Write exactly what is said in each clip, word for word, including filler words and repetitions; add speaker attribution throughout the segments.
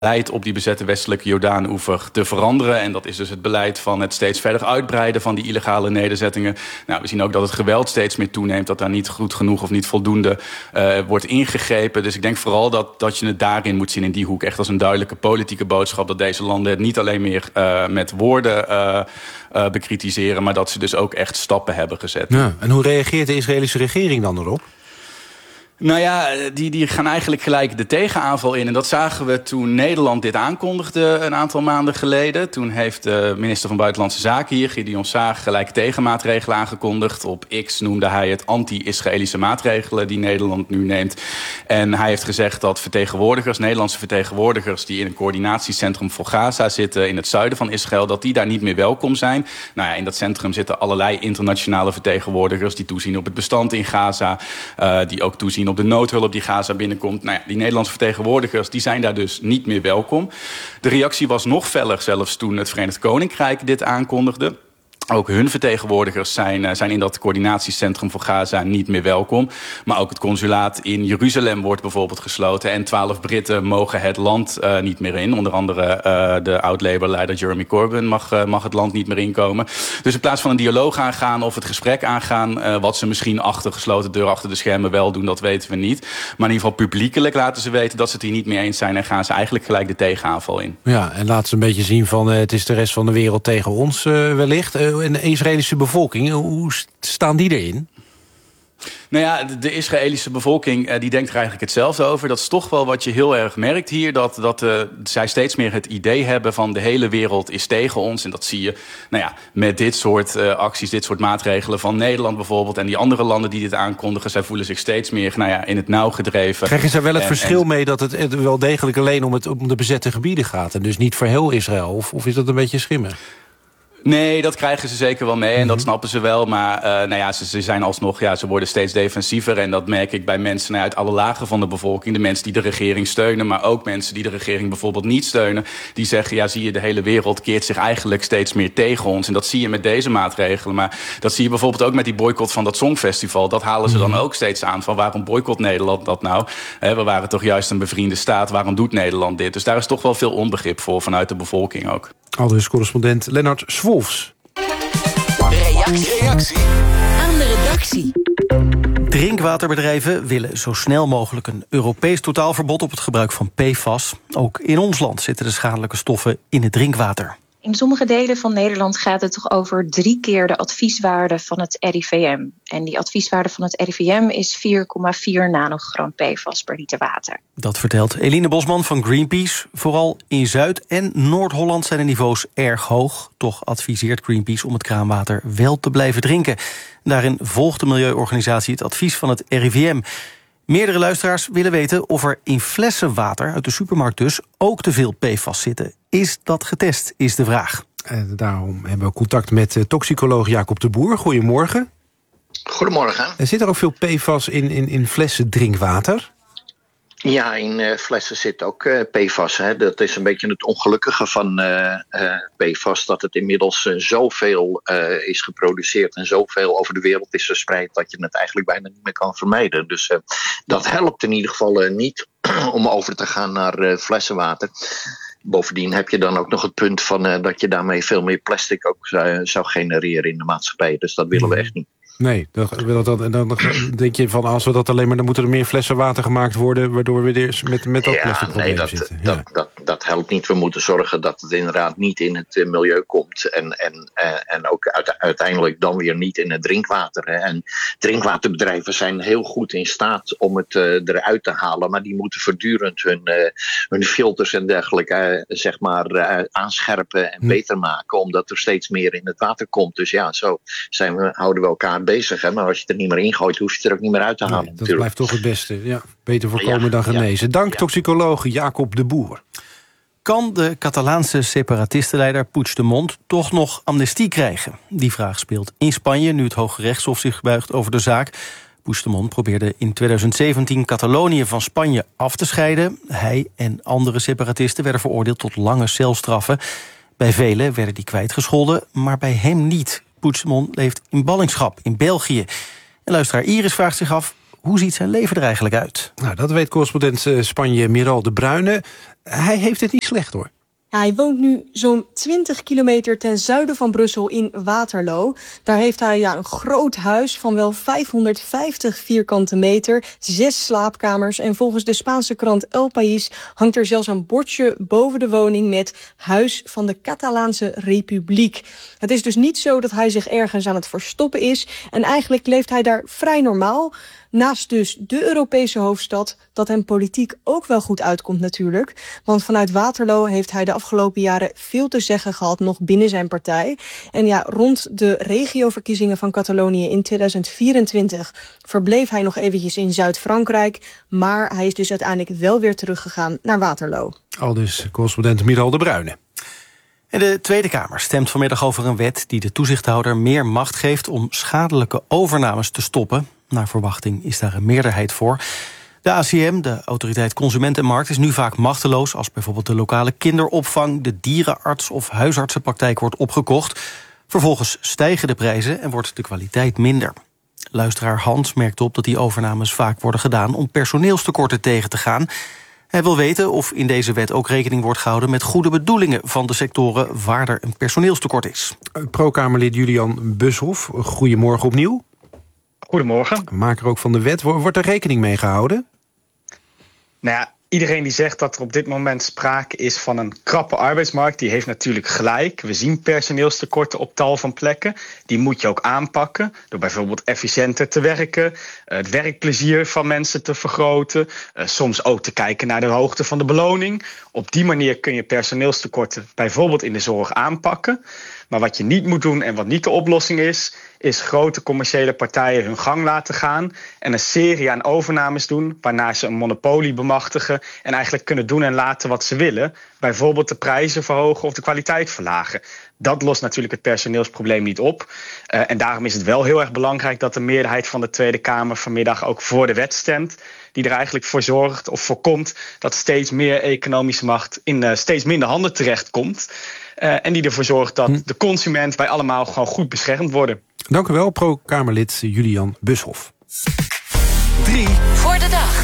Speaker 1: beleid op die bezette westelijke Jordaanoever te veranderen. En dat is dus het beleid van het steeds verder uitbreiden van die illegale nederzettingen. Nou, we zien ook dat het geweld steeds meer toeneemt, dat daar niet goed genoeg of niet voldoende uh, wordt ingegrepen. Dus ik denk vooral dat, dat je het daarin moet zien, in die hoek. Echt als een duidelijke politieke boodschap dat deze landen het niet alleen meer uh, met woorden uh, uh, bekritiseren, maar dat ze dus ook echt stappen hebben gezet.
Speaker 2: Ja, en hoe reageert de Israëlische regering dan erop?
Speaker 1: Nou ja, die, die gaan eigenlijk gelijk de tegenaanval in. En dat zagen we toen Nederland dit aankondigde een aantal maanden geleden. Toen heeft de minister van Buitenlandse Zaken hier, Gideon Saar, gelijk tegenmaatregelen aangekondigd. Op X noemde hij het anti-Israëlische maatregelen die Nederland nu neemt. En hij heeft gezegd dat vertegenwoordigers, Nederlandse vertegenwoordigers die in een coördinatiecentrum voor Gaza zitten in het zuiden van Israël, dat die daar niet meer welkom zijn. Nou ja, in dat centrum zitten allerlei internationale vertegenwoordigers die toezien op het bestand in Gaza, uh, die ook toezien op de noodhulp die Gaza binnenkomt. Nou ja, die Nederlandse vertegenwoordigers die zijn daar dus niet meer welkom. De reactie was nog feller zelfs toen het Verenigd Koninkrijk dit aankondigde. Ook hun vertegenwoordigers zijn, zijn in dat coördinatiecentrum voor Gaza niet meer welkom. Maar ook het consulaat in Jeruzalem wordt bijvoorbeeld gesloten. En twaalf Britten mogen het land uh, niet meer in. Onder andere uh, de oud-Labour-leider Jeremy Corbyn mag, uh, mag het land niet meer inkomen. Dus in plaats van een dialoog aangaan of het gesprek aangaan, Uh, wat ze misschien achter gesloten deur, achter de schermen wel doen, dat weten we niet. Maar in ieder geval publiekelijk laten ze weten dat ze het hier niet mee eens zijn en gaan ze eigenlijk gelijk de tegenaanval in.
Speaker 2: Ja, en laten ze een beetje zien van uh, het is de rest van de wereld tegen ons uh, wellicht. Uh, En de Israëlische bevolking, hoe staan die erin?
Speaker 1: Nou ja, de Israëlische bevolking die denkt er eigenlijk hetzelfde over. Dat is toch wel wat je heel erg merkt hier. Dat, dat uh, zij steeds meer het idee hebben van de hele wereld is tegen ons. En dat zie je nou ja, met dit soort uh, acties, dit soort maatregelen van Nederland bijvoorbeeld. En die andere landen die dit aankondigen, zij voelen zich steeds meer nou ja, in het nauw gedreven.
Speaker 2: Krijgen zij wel het
Speaker 1: en,
Speaker 2: verschil
Speaker 1: en...
Speaker 2: mee dat het wel degelijk alleen om, het, om de bezette gebieden gaat? En dus niet voor heel Israël? Of, of is dat een beetje schimmig?
Speaker 1: Nee, dat krijgen ze zeker wel mee en dat snappen ze wel. Maar uh, nou ja, ze, ze zijn alsnog, ja, ze worden steeds defensiever. En dat merk ik bij mensen nou, uit alle lagen van de bevolking. De mensen die de regering steunen, maar ook mensen die de regering bijvoorbeeld niet steunen. Die zeggen, ja, zie je, de hele wereld keert zich eigenlijk steeds meer tegen ons. En dat zie je met deze maatregelen. Maar dat zie je bijvoorbeeld ook met die boycott van dat Songfestival. Dat halen ze dan ook steeds aan van waarom boycott Nederland dat nou? He, we waren toch juist een bevriende staat, waarom doet Nederland dit? Dus daar is toch wel veel onbegrip voor vanuit de bevolking ook.
Speaker 2: Aldus correspondent Lennart Swolfs.
Speaker 3: Reactie. Reactie aan de redactie.
Speaker 4: Drinkwaterbedrijven willen zo snel mogelijk een Europees totaalverbod op het gebruik van P F A S. Ook in ons land zitten de schadelijke stoffen in het drinkwater.
Speaker 5: In sommige delen van Nederland gaat het toch over drie keer de advieswaarde van het R I V M. En die advieswaarde van het R I V M is vier komma vier nanogram P F A S per liter water.
Speaker 4: Dat vertelt Eline Bosman van Greenpeace. Vooral in Zuid- en Noord-Holland zijn de niveaus erg hoog. Toch adviseert Greenpeace om het kraanwater wel te blijven drinken. Daarin volgt de milieuorganisatie het advies van het R I V M. Meerdere luisteraars willen weten of er in flessen water uit de supermarkt dus ook te veel P F A S zitten. Is dat getest, is de vraag.
Speaker 2: En daarom hebben we contact met toxicoloog Jacob de Boer. Goedemorgen.
Speaker 6: Goedemorgen.
Speaker 2: Er zit er ook veel P F A S in, in, in flessen drinkwater?
Speaker 6: Ja, in uh, flessen zit ook uh, P F A S. Hè. Dat is een beetje het ongelukkige van uh, uh, P F A S... dat het inmiddels uh, zoveel uh, is geproduceerd en zoveel over de wereld is verspreid... dat je het eigenlijk bijna niet meer kan vermijden. Dus uh, dat helpt in ieder geval uh, niet om over te gaan naar uh, flessenwater. Bovendien heb je dan ook nog het punt van uh, dat je daarmee veel meer plastic ook uh, zou genereren in de maatschappij. Dus dat willen we echt niet.
Speaker 2: Nee, dan, dan, dan denk je van als we dat alleen maar, dan moeten er meer flessen water gemaakt worden, waardoor we weer met, met dat
Speaker 6: ja,
Speaker 2: plastic probleem
Speaker 6: nee, dat,
Speaker 2: zitten.
Speaker 6: Dat,
Speaker 2: ja.
Speaker 6: dat, dat, dat helpt niet. We moeten zorgen dat het inderdaad niet in het uh, milieu komt. En, en, uh, en ook uit, uiteindelijk dan weer niet in het drinkwater. Hè. En drinkwaterbedrijven zijn heel goed in staat om het uh, eruit te halen. Maar die moeten voortdurend hun, uh, hun filters en dergelijke uh, zeg maar, uh, aanscherpen en hm. beter maken. Omdat er steeds meer in het water komt. Dus ja, zo zijn we, houden we elkaar bezig. Hè. Maar als je het er niet meer ingooit, hoef je het er ook niet meer uit te halen.
Speaker 2: Nee, dat
Speaker 6: natuurlijk.
Speaker 2: blijft toch het beste. Ja, beter voorkomen
Speaker 6: ja,
Speaker 2: dan genezen.
Speaker 6: Ja,
Speaker 2: Dank
Speaker 6: ja.
Speaker 2: toxicoloog Jacob de Boer.
Speaker 4: Kan de Catalaanse separatistenleider Puigdemont toch nog amnestie krijgen? Die vraag speelt in Spanje, nu het Hoge Rechtshof zich buigt over de zaak. Puigdemont probeerde in tweeduizend zeventien Catalonië van Spanje af te scheiden. Hij en andere separatisten werden veroordeeld tot lange celstraffen. Bij velen werden die kwijtgescholden, maar bij hem niet. Puigdemont leeft in ballingschap in België. En luisteraar Iris vraagt zich af Hoe ziet zijn leven er eigenlijk uit?
Speaker 2: Nou, dat weet correspondent Spanje Miral de Bruyne. Hij heeft het niet slecht, hoor.
Speaker 7: Ja, hij woont nu zo'n twintig kilometer ten zuiden van Brussel in Waterloo. Daar heeft hij ja, een groot huis van wel vijfhonderdvijftig vierkante meter, zes slaapkamers. En volgens de Spaanse krant El País hangt er zelfs een bordje boven de woning met Huis van de Catalaanse Republiek. Het is dus niet zo dat hij zich ergens aan het verstoppen is. En eigenlijk leeft hij daar vrij normaal. Naast dus de Europese hoofdstad, dat hem politiek ook wel goed uitkomt natuurlijk. Want vanuit Waterloo heeft hij de afgelopen jaren veel te zeggen gehad nog binnen zijn partij. En ja, rond de regioverkiezingen van Catalonië in tweeduizend vierentwintig verbleef hij nog eventjes in Zuid-Frankrijk. Maar hij is dus uiteindelijk wel weer teruggegaan naar Waterloo.
Speaker 2: Aldus correspondent Miral de Bruyne.
Speaker 4: En de Tweede Kamer stemt vanmiddag over een wet die de toezichthouder meer macht geeft om schadelijke overnames te stoppen. Naar verwachting is daar een meerderheid voor. De A C M, de Autoriteit Consument en Markt, is nu vaak machteloos als bijvoorbeeld de lokale kinderopvang, de dierenarts of huisartsenpraktijk wordt opgekocht. Vervolgens stijgen de prijzen en wordt de kwaliteit minder. Luisteraar Hans merkt op dat die overnames vaak worden gedaan om personeelstekorten tegen te gaan. Hij wil weten of in deze wet ook rekening wordt gehouden met goede bedoelingen van de sectoren waar er een personeelstekort is.
Speaker 2: Pro-Kamerlid Julian Bushoff, goedemorgen opnieuw.
Speaker 8: Goedemorgen.
Speaker 2: Maker ook van de wet. Wordt er rekening mee gehouden?
Speaker 8: Nou ja, iedereen die zegt dat er op dit moment sprake is van een krappe arbeidsmarkt, die heeft natuurlijk gelijk. We zien personeelstekorten op tal van plekken. Die moet je ook aanpakken door bijvoorbeeld efficiënter te werken, het werkplezier van mensen te vergroten, soms ook te kijken naar de hoogte van de beloning. Op die manier kun je personeelstekorten bijvoorbeeld in de zorg aanpakken. Maar wat je niet moet doen en wat niet de oplossing is, is grote commerciële partijen hun gang laten gaan en een serie aan overnames doen waarna ze een monopolie bemachtigen en eigenlijk kunnen doen en laten wat ze willen. Bijvoorbeeld de prijzen verhogen of de kwaliteit verlagen. Dat lost natuurlijk het personeelsprobleem niet op. Uh, en daarom is het wel heel erg belangrijk dat de meerderheid van de Tweede Kamer vanmiddag ook voor de wet stemt, die er eigenlijk voor zorgt of voorkomt dat steeds meer economische macht in uh, steeds minder handen terechtkomt. Uh, en die ervoor zorgt dat de consument bij allemaal gewoon goed beschermd worden.
Speaker 2: Dank u wel, pro-Kamerlid Julian Bushoff.
Speaker 3: drie voor de dag.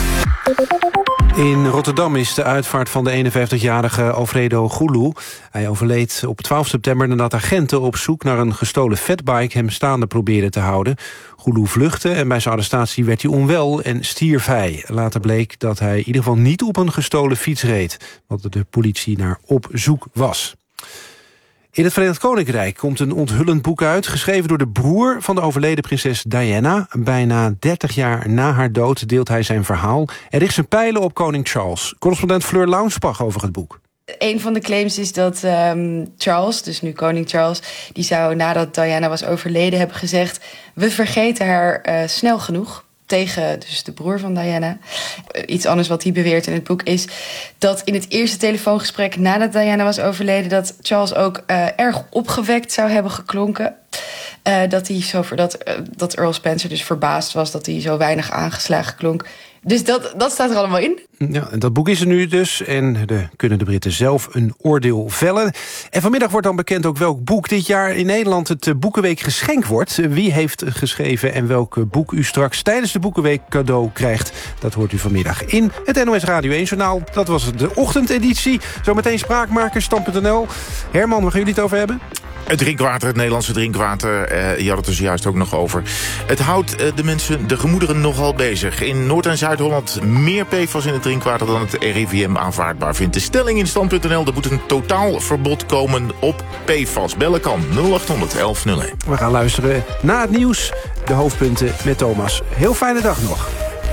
Speaker 2: In Rotterdam is de uitvaart van de eenenvijftigjarige Alfredo Goulou. Hij overleed op twaalf september nadat agenten op zoek naar een gestolen fatbike hem staande probeerden te houden. Goulou vluchtte en bij zijn arrestatie werd hij onwel en stierf hij. Later bleek dat hij in ieder geval niet op een gestolen fiets reed, wat de politie naar op zoek was. In het Verenigd Koninkrijk komt een onthullend boek uit, geschreven door de broer van de overleden prinses Diana. Bijna dertig jaar na haar dood deelt hij zijn verhaal en richt zijn pijlen op koning Charles. Correspondent Fleur Launsbach over het boek.
Speaker 9: Een van de claims is dat um, Charles, dus nu koning Charles, die zou nadat Diana was overleden hebben gezegd: we vergeten haar uh, snel genoeg. Tegen dus de broer van Diana. Uh, iets anders wat hij beweert in het boek is dat in het eerste telefoongesprek nadat Diana was overleden, dat Charles ook uh, erg opgewekt zou hebben geklonken. Uh, dat hij zo voor dat, uh, dat Earl Spencer dus verbaasd was dat hij zo weinig aangeslagen klonk. Dus dat, dat staat er allemaal in.
Speaker 2: Ja, en dat boek is er nu dus. En de, kunnen de Britten zelf een oordeel vellen. En vanmiddag wordt dan bekend ook welk boek dit jaar in Nederland het Boekenweek geschenk wordt. Wie heeft geschreven en welk boek u straks tijdens de Boekenweek cadeau krijgt. Dat hoort u vanmiddag in het N O S Radio één Journaal. Dat was de ochtendeditie. Zometeen Spraakmakers, Stand punt n l. Herman, waar gaan jullie het over hebben?
Speaker 10: Het drinkwater, het Nederlandse drinkwater, eh, je had het er zojuist ook nog over. Het houdt eh, de mensen, de gemoederen nogal bezig. In Noord- en Zuid-Holland meer P F A S in het drinkwater dan het R I V M aanvaardbaar vindt. De stelling in Stand punt n l, er moet een totaalverbod komen op P F A S. Bellen kan nul acht honderd elf nul één.
Speaker 2: We gaan luisteren na het nieuws, de hoofdpunten met Thomas. Heel fijne dag nog.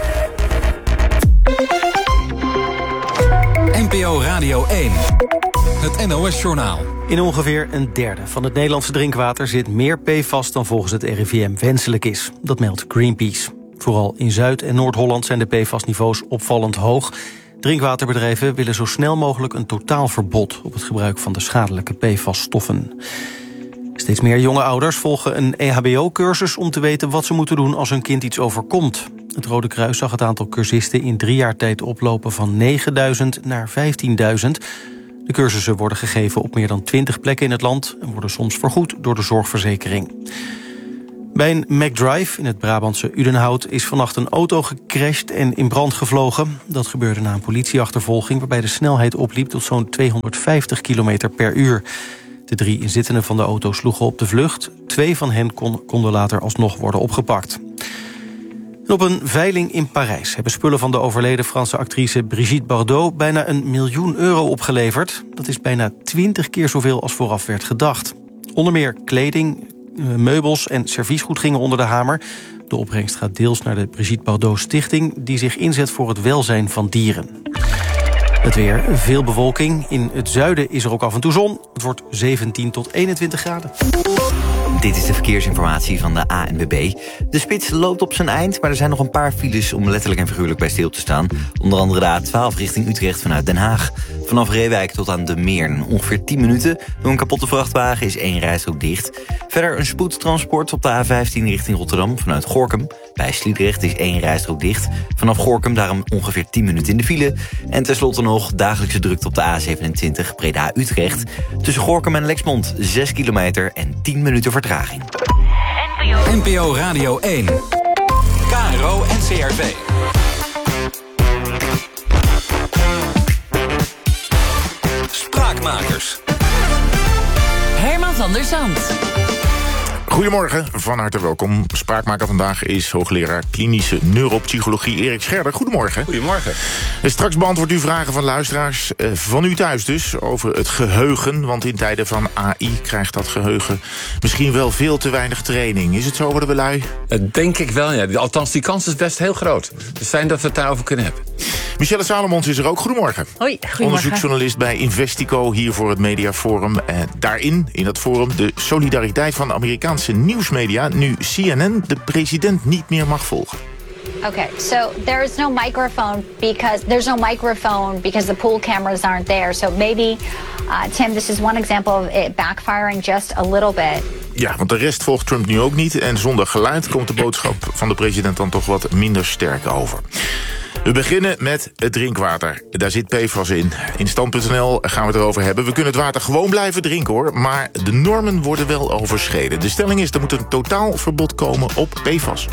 Speaker 11: N P O Radio één. Het N O S-journaal.
Speaker 4: In ongeveer een derde van het Nederlandse drinkwater zit meer P F A S dan volgens het R I V M wenselijk is. Dat meldt Greenpeace. Vooral in Zuid- en Noord-Holland zijn de P F A S-niveaus opvallend hoog. Drinkwaterbedrijven willen zo snel mogelijk een totaalverbod op het gebruik van de schadelijke P F A S-stoffen. Steeds meer jonge ouders volgen een E H B O-cursus om te weten wat ze moeten doen als hun kind iets overkomt. Het Rode Kruis zag het aantal cursisten in drie jaar tijd oplopen van negenduizend naar vijftienduizend. De cursussen worden gegeven op meer dan twintig plekken in het land en worden soms vergoed door de zorgverzekering. Bij een McDrive in het Brabantse Udenhout is vannacht een auto gecrashed en in brand gevlogen. Dat gebeurde na een politieachtervolging waarbij de snelheid opliep tot zo'n tweehonderdvijftig kilometer per uur. De drie inzittenden van de auto sloegen op de vlucht. Twee van hen kon, konden later alsnog worden opgepakt. En op een veiling in Parijs hebben spullen van de overleden Franse actrice Brigitte Bardot bijna een miljoen euro opgeleverd. Dat is bijna twintig keer zoveel als vooraf werd gedacht. Onder meer kleding, meubels en serviesgoed gingen onder de hamer. De opbrengst gaat deels naar de Brigitte Bardot Stichting, die zich inzet voor het welzijn van dieren. Het weer, veel bewolking. In het zuiden is er ook af en toe zon. Het wordt zeventien tot eenentwintig graden.
Speaker 12: Dit is de verkeersinformatie van de A N W B. De spits loopt op zijn eind, maar er zijn nog een paar files om letterlijk en figuurlijk bij stil te staan. Onder andere de A twaalf richting Utrecht vanuit Den Haag. Vanaf Reewijk tot aan De Meern. Ongeveer tien minuten. Door een kapotte vrachtwagen is één rijstrook dicht. Verder een spoedtransport op de A vijftien richting Rotterdam vanuit Gorinchem. Bij Sliedrecht is één rijstrook dicht. Vanaf Gorinchem daarom ongeveer tien minuten in de file. En tenslotte nog dagelijkse drukte op de A zevenentwintig Breda-Utrecht. Tussen Gorinchem en Lexmond zes kilometer en tien minuten vertraging.
Speaker 11: N P O Radio één. K R O en C R V. Spraakmakers.
Speaker 3: Herman van der Zand.
Speaker 10: Goedemorgen, van harte welkom. Spraakmaker vandaag is hoogleraar klinische neuropsychologie Erik Scherder. Goedemorgen.
Speaker 13: Goedemorgen.
Speaker 10: En straks beantwoordt u vragen van luisteraars, eh, van u thuis dus, over het geheugen. Want in tijden van A I krijgt dat geheugen misschien wel veel te weinig training. Is het zo, worden we lui?
Speaker 13: Dat denk ik wel, ja. Althans, die kans is best heel groot. Dus fijn dat we het daarover kunnen hebben.
Speaker 10: Michelle Salomons is er ook. Goedemorgen.
Speaker 14: Hoi, goedemorgen.
Speaker 10: Onderzoeksjournalist bij Investico, hier voor het Mediaforum. Eh, daarin, in dat forum, de solidariteit van de Amerikaanse nieuwsmedia, nu C N N de president niet meer mag volgen.
Speaker 15: Okay, so there is no microphone because there's no microphone because the pool cameras aren't there. So maybe, uh, Tim, this is one example of it backfiring just a little bit.
Speaker 10: Ja, want de rest volgt Trump nu ook niet. En zonder geluid komt de boodschap van de president dan toch wat minder sterk over. We beginnen met het drinkwater. Daar zit P F A S in. In stand punt n l gaan we het erover hebben. We kunnen het water gewoon blijven drinken, hoor. Maar de normen worden wel overschreden. De stelling is, er moet een totaalverbod komen op P F A S.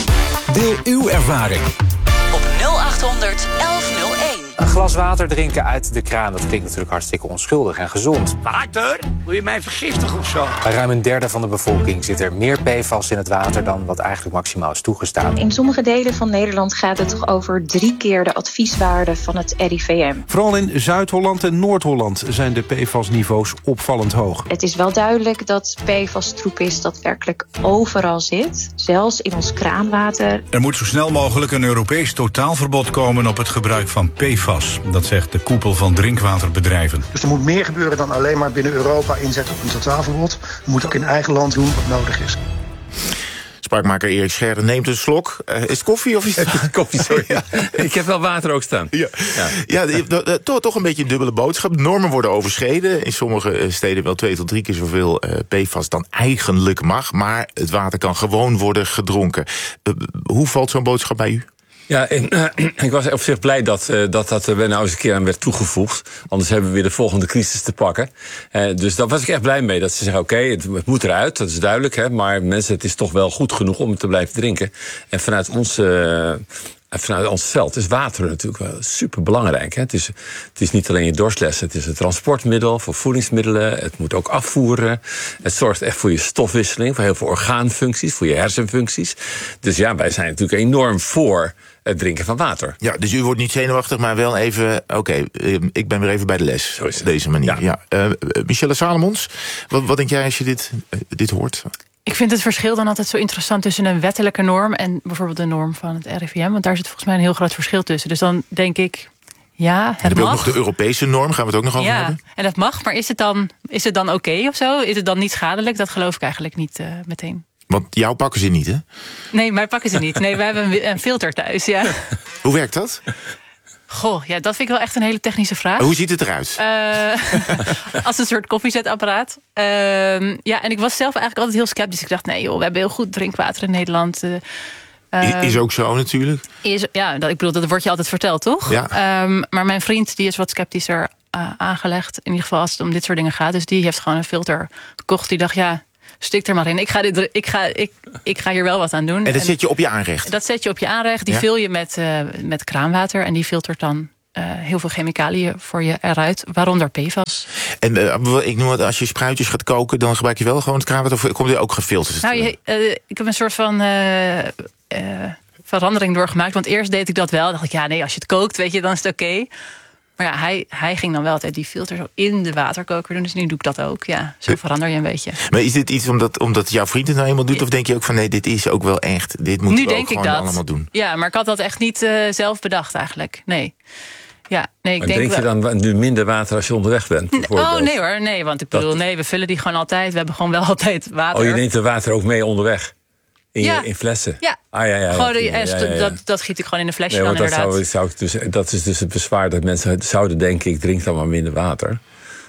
Speaker 11: Deel uw ervaring.
Speaker 3: Op nul achthonderd elf nul één.
Speaker 16: Een glas water drinken uit de kraan, dat klinkt natuurlijk hartstikke onschuldig en gezond.
Speaker 17: Water? Wil je mij vergiftigen of zo?
Speaker 16: Bij ruim een derde van de bevolking zit er meer P F A S in het water dan wat eigenlijk maximaal is toegestaan.
Speaker 5: In sommige delen van Nederland gaat het toch over drie keer de advieswaarde van het R I V M.
Speaker 2: Vooral in Zuid-Holland en Noord-Holland zijn de P F A S-niveaus opvallend hoog.
Speaker 5: Het is wel duidelijk dat P F A S-troep is dat werkelijk overal zit. Zelfs in ons kraanwater.
Speaker 18: Er moet zo snel mogelijk een Europees totaalverbod komen op het gebruik van P F A S. Dat zegt de koepel van drinkwaterbedrijven.
Speaker 19: Dus er moet meer gebeuren dan alleen maar binnen Europa inzetten op een totaalverbod. We moeten ook in eigen land doen wat nodig is.
Speaker 10: Spraakmaker Erik Scherder neemt een slok. Uh, is het koffie of is het...
Speaker 13: koffie, sorry. Ja. Ik heb wel water ook staan.
Speaker 10: Ja, ja. ja de, de, toch, toch een beetje een dubbele boodschap. Normen worden overschreden. In sommige steden wel twee tot drie keer zoveel uh, P F A S dan eigenlijk mag. Maar het water kan gewoon worden gedronken. Uh, hoe valt zo'n boodschap bij u?
Speaker 13: Ja, en, uh, ik was op zich blij dat uh, dat, dat er nou eens een keer aan werd toegevoegd. Anders hebben we weer de volgende crisis te pakken. Uh, dus daar was ik echt blij mee. Dat ze zeggen, oké, okay, het, het moet eruit, dat is duidelijk. Hè, maar mensen, het is toch wel goed genoeg om het te blijven drinken. En vanuit ons... Uh, Vanuit ons veld is water natuurlijk wel super belangrijk. Het is, het is niet alleen je dorstlessen, het is een transportmiddel voor voedingsmiddelen. Het moet ook afvoeren. Het zorgt echt voor je stofwisseling, voor heel veel orgaanfuncties, voor je hersenfuncties. Dus ja, wij zijn natuurlijk enorm voor het drinken van water.
Speaker 10: Ja, dus u wordt niet zenuwachtig, maar wel even... Oké, okay, ik ben weer even bij de les. Zo is het. Op deze manier. Ja. Ja. Uh, Michelle Salomons, wat, wat denk jij als je dit, uh, dit hoort?
Speaker 14: Ik vind het verschil dan altijd zo interessant tussen een wettelijke norm en bijvoorbeeld de norm van het R I V M. Want daar zit volgens mij een heel groot verschil tussen. Dus dan denk ik, ja, het mag.
Speaker 10: Heb je ook nog de Europese norm? Gaan we het ook nog over
Speaker 14: ja,
Speaker 10: hebben?
Speaker 14: En dat mag, maar is het dan, is het dan oké okay of zo? Is het dan niet schadelijk? Dat geloof ik eigenlijk niet uh, meteen.
Speaker 10: Want jou pakken ze niet, hè?
Speaker 14: Nee, mij pakken ze niet. Nee, we hebben een, een filter thuis, ja.
Speaker 10: Hoe werkt dat?
Speaker 14: Goh, ja, dat vind ik wel echt een hele technische vraag.
Speaker 10: Hoe ziet het eruit?
Speaker 14: Uh, als een soort koffiezetapparaat. Uh, ja, en ik was zelf eigenlijk altijd heel sceptisch. Ik dacht, nee joh, we hebben heel goed drinkwater in Nederland. Uh,
Speaker 10: is, is ook zo natuurlijk.
Speaker 14: Is, ja, dat, ik bedoel, dat wordt je altijd verteld, toch?
Speaker 10: Ja.
Speaker 14: Um, maar mijn vriend, die is wat sceptischer uh, aangelegd. In ieder geval als het om dit soort dingen gaat. Dus die heeft gewoon een filter gekocht. Die dacht, ja, stik er maar in. Ik ga, dit, ik ga, ik, ik ga hier wel wat aan doen.
Speaker 10: En dat zet je op je aanrecht?
Speaker 14: Dat zet je op je aanrecht. Die
Speaker 10: ja?
Speaker 14: vul je met, uh, met kraanwater. En die filtert dan uh, heel veel chemicaliën voor je eruit. Waaronder P F A S.
Speaker 10: En uh, ik noem het, als je spruitjes gaat koken, dan gebruik je wel gewoon het kraanwater? Of komt er ook gefilterd?
Speaker 14: Nou, je, uh, ik heb een soort van... Uh, uh, verandering doorgemaakt. Want eerst deed ik dat wel. Dacht ik, ja, nee, als je het kookt, weet je, dan is het oké. Okay. Maar ja, hij, hij ging dan wel altijd die filter zo in de waterkoker doen. Dus nu doe ik dat ook. Ja, zo verander je een beetje.
Speaker 10: Maar is dit iets omdat, omdat jouw vriend het nou eenmaal doet? Of denk je ook van, nee, dit is ook wel echt. Dit moeten we ook gewoon allemaal doen?
Speaker 14: Ja, maar ik had dat echt niet uh, zelf bedacht eigenlijk. Nee. Ja, nee, ik
Speaker 13: maar
Speaker 14: denk
Speaker 13: drink je
Speaker 14: wel...
Speaker 13: dan nu minder water als je onderweg bent?
Speaker 14: Oh, nee hoor. Nee, want ik bedoel, dat... nee, we vullen die gewoon altijd. We hebben gewoon wel altijd water.
Speaker 13: Oh, je neemt het water ook mee onderweg? In,
Speaker 14: ja.
Speaker 13: je, in flessen?
Speaker 14: Ja.
Speaker 13: Ah, ja, ja,
Speaker 14: gewoon,
Speaker 13: ja, ja, ja, ja.
Speaker 14: Dat, dat giet ik gewoon in een flesje
Speaker 13: nee,
Speaker 14: dan
Speaker 13: dat
Speaker 14: inderdaad.
Speaker 13: Zou, zou ik dus, dat is dus het bezwaar dat mensen zouden denken... ik drink dan maar minder water.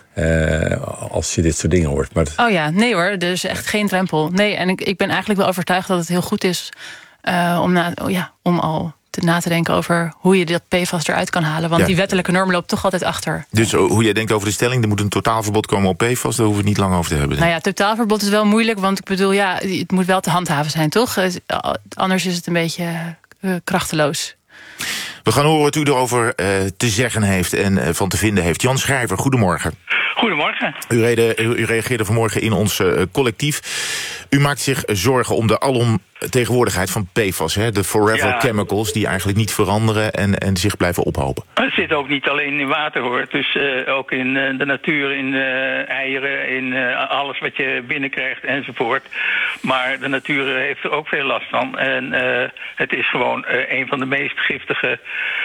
Speaker 13: Uh, als je dit soort dingen hoort. Maar
Speaker 14: oh ja, nee hoor, dus echt geen drempel. Nee, en ik, ik ben eigenlijk wel overtuigd dat het heel goed is... Uh, om, na, oh ja, om al te na te denken over hoe je dat P F A S eruit kan halen. Want ja. die wettelijke norm loopt toch altijd achter.
Speaker 10: Dus hoe jij denkt over de stelling... er moet een totaalverbod komen op P F A S... daar hoeven we het niet lang over te hebben.
Speaker 14: Nou ja, totaalverbod is wel moeilijk... want ik bedoel, ja, het moet wel te handhaven zijn, toch? Anders is het een beetje uh, krachteloos.
Speaker 10: We gaan horen wat u erover uh, te zeggen heeft en uh, van te vinden heeft. Jan Schrijver, goedemorgen.
Speaker 20: Goedemorgen.
Speaker 10: U, rede, u, u reageerde vanmorgen in ons uh, collectief. U maakt zich zorgen om de alomtegenwoordigheid van P F A S. Hè? De forever ja. chemicals die eigenlijk niet veranderen en, en zich blijven ophopen.
Speaker 20: Het zit ook niet alleen in water hoor. Dus uh, ook in uh, de natuur, in uh, eieren, in uh, alles wat je binnenkrijgt enzovoort. Maar de natuur heeft er ook veel last van. En uh, het is gewoon uh, een van de meest giftige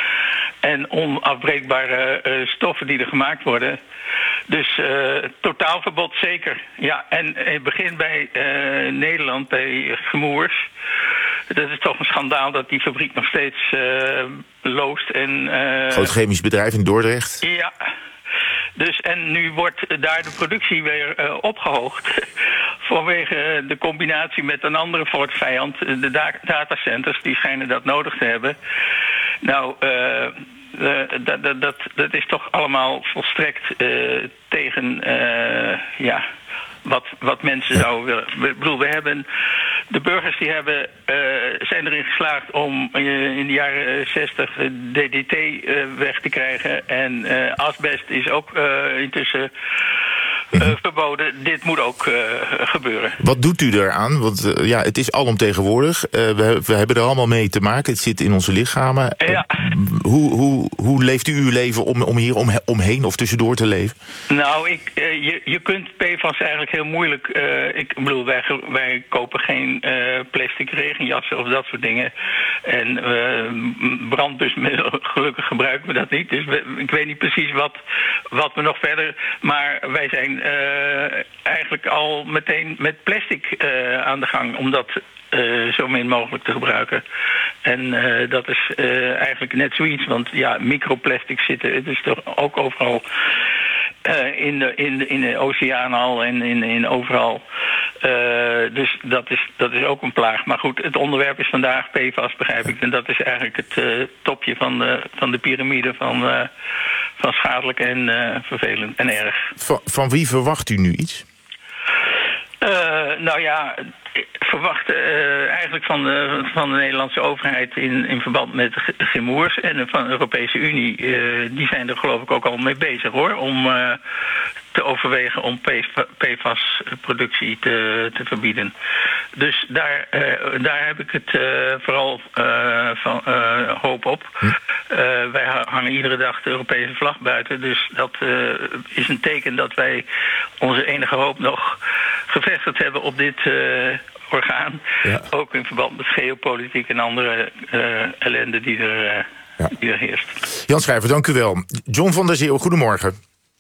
Speaker 20: en onafbreekbare uh, stoffen die er gemaakt worden. Dus uh, totaalverbod zeker. Ja, en het begint bij uh, Nederland, bij Chemours. Dat is toch een schandaal dat die fabriek nog steeds uh, loost. En, uh,
Speaker 10: groot chemisch bedrijf in Dordrecht.
Speaker 20: Ja. Dus, en nu wordt daar de productie weer uh, opgehoogd. Vanwege de combinatie met een andere volksvijand. De da- datacenters, die schijnen dat nodig te hebben. Nou, uh, uh, dat, dat, dat, dat is toch allemaal volstrekt uh, tegen, uh, ja... Wat, wat mensen zouden willen. Ik bedoel, we hebben... De burgers die hebben, uh, zijn erin geslaagd om uh, in de jaren zestig D D T uh, weg te krijgen. En uh, asbest is ook uh, intussen uh, verboden. Dit moet ook uh, gebeuren.
Speaker 10: Wat doet u eraan? Want uh, ja, het is alomtegenwoordig. Uh, we, we hebben er allemaal mee te maken. Het zit in onze lichamen.
Speaker 20: Ja.
Speaker 10: Uh, hoe, hoe, hoe leeft u uw leven om, om hier om, omheen of tussendoor te leven?
Speaker 20: Nou, ik, uh, je, je kunt P F A S eigenlijk heel moeilijk... Uh, ik bedoel, wij, wij kopen geen uh, plastic regenjassen of dat soort dingen. En uh, brandblusmiddelen, gelukkig gebruiken we dat niet. Dus we, ik weet niet precies wat, wat we nog verder... Maar wij zijn uh, eigenlijk al meteen met plastic uh, aan de gang... om dat uh, zo min mogelijk te gebruiken. En uh, dat is uh, eigenlijk net zoiets. Want ja, microplastics zitten dus toch ook overal... Uh, in, de, in, de, in de oceaan al en in, in overal. Uh, dus dat is, dat is ook een plaag. Maar goed, het onderwerp is vandaag P F A S, begrijp ik. En dat is eigenlijk het uh, topje van de, van de piramide van, uh, van schadelijk en uh, vervelend en erg.
Speaker 10: Van, van wie verwacht u nu iets?
Speaker 20: Uh, nou ja, ik verwacht uh, eigenlijk van de, van de Nederlandse overheid in, in verband met Chemours en van de Europese Unie. Uh, die zijn er geloof ik ook al mee bezig hoor, om uh, te overwegen om P F A S-productie te, te verbieden. Dus daar, uh, daar heb ik het uh, vooral uh, van, uh, hoop op. Uh, wij hangen iedere dag de Europese vlag buiten, dus dat uh, is een teken dat wij onze enige hoop nog gevestigd hebben op dit uh, orgaan. Ja. Ook in verband met geopolitiek en andere uh, ellende die er, uh, ja. die er heerst.
Speaker 10: Jan Schrijver, dank u wel. John van der Zeeuw, goedemorgen.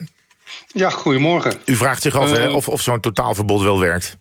Speaker 21: Ja, goedemorgen.
Speaker 10: U vraagt zich af uh, of, of zo'n totaalverbod wel werkt.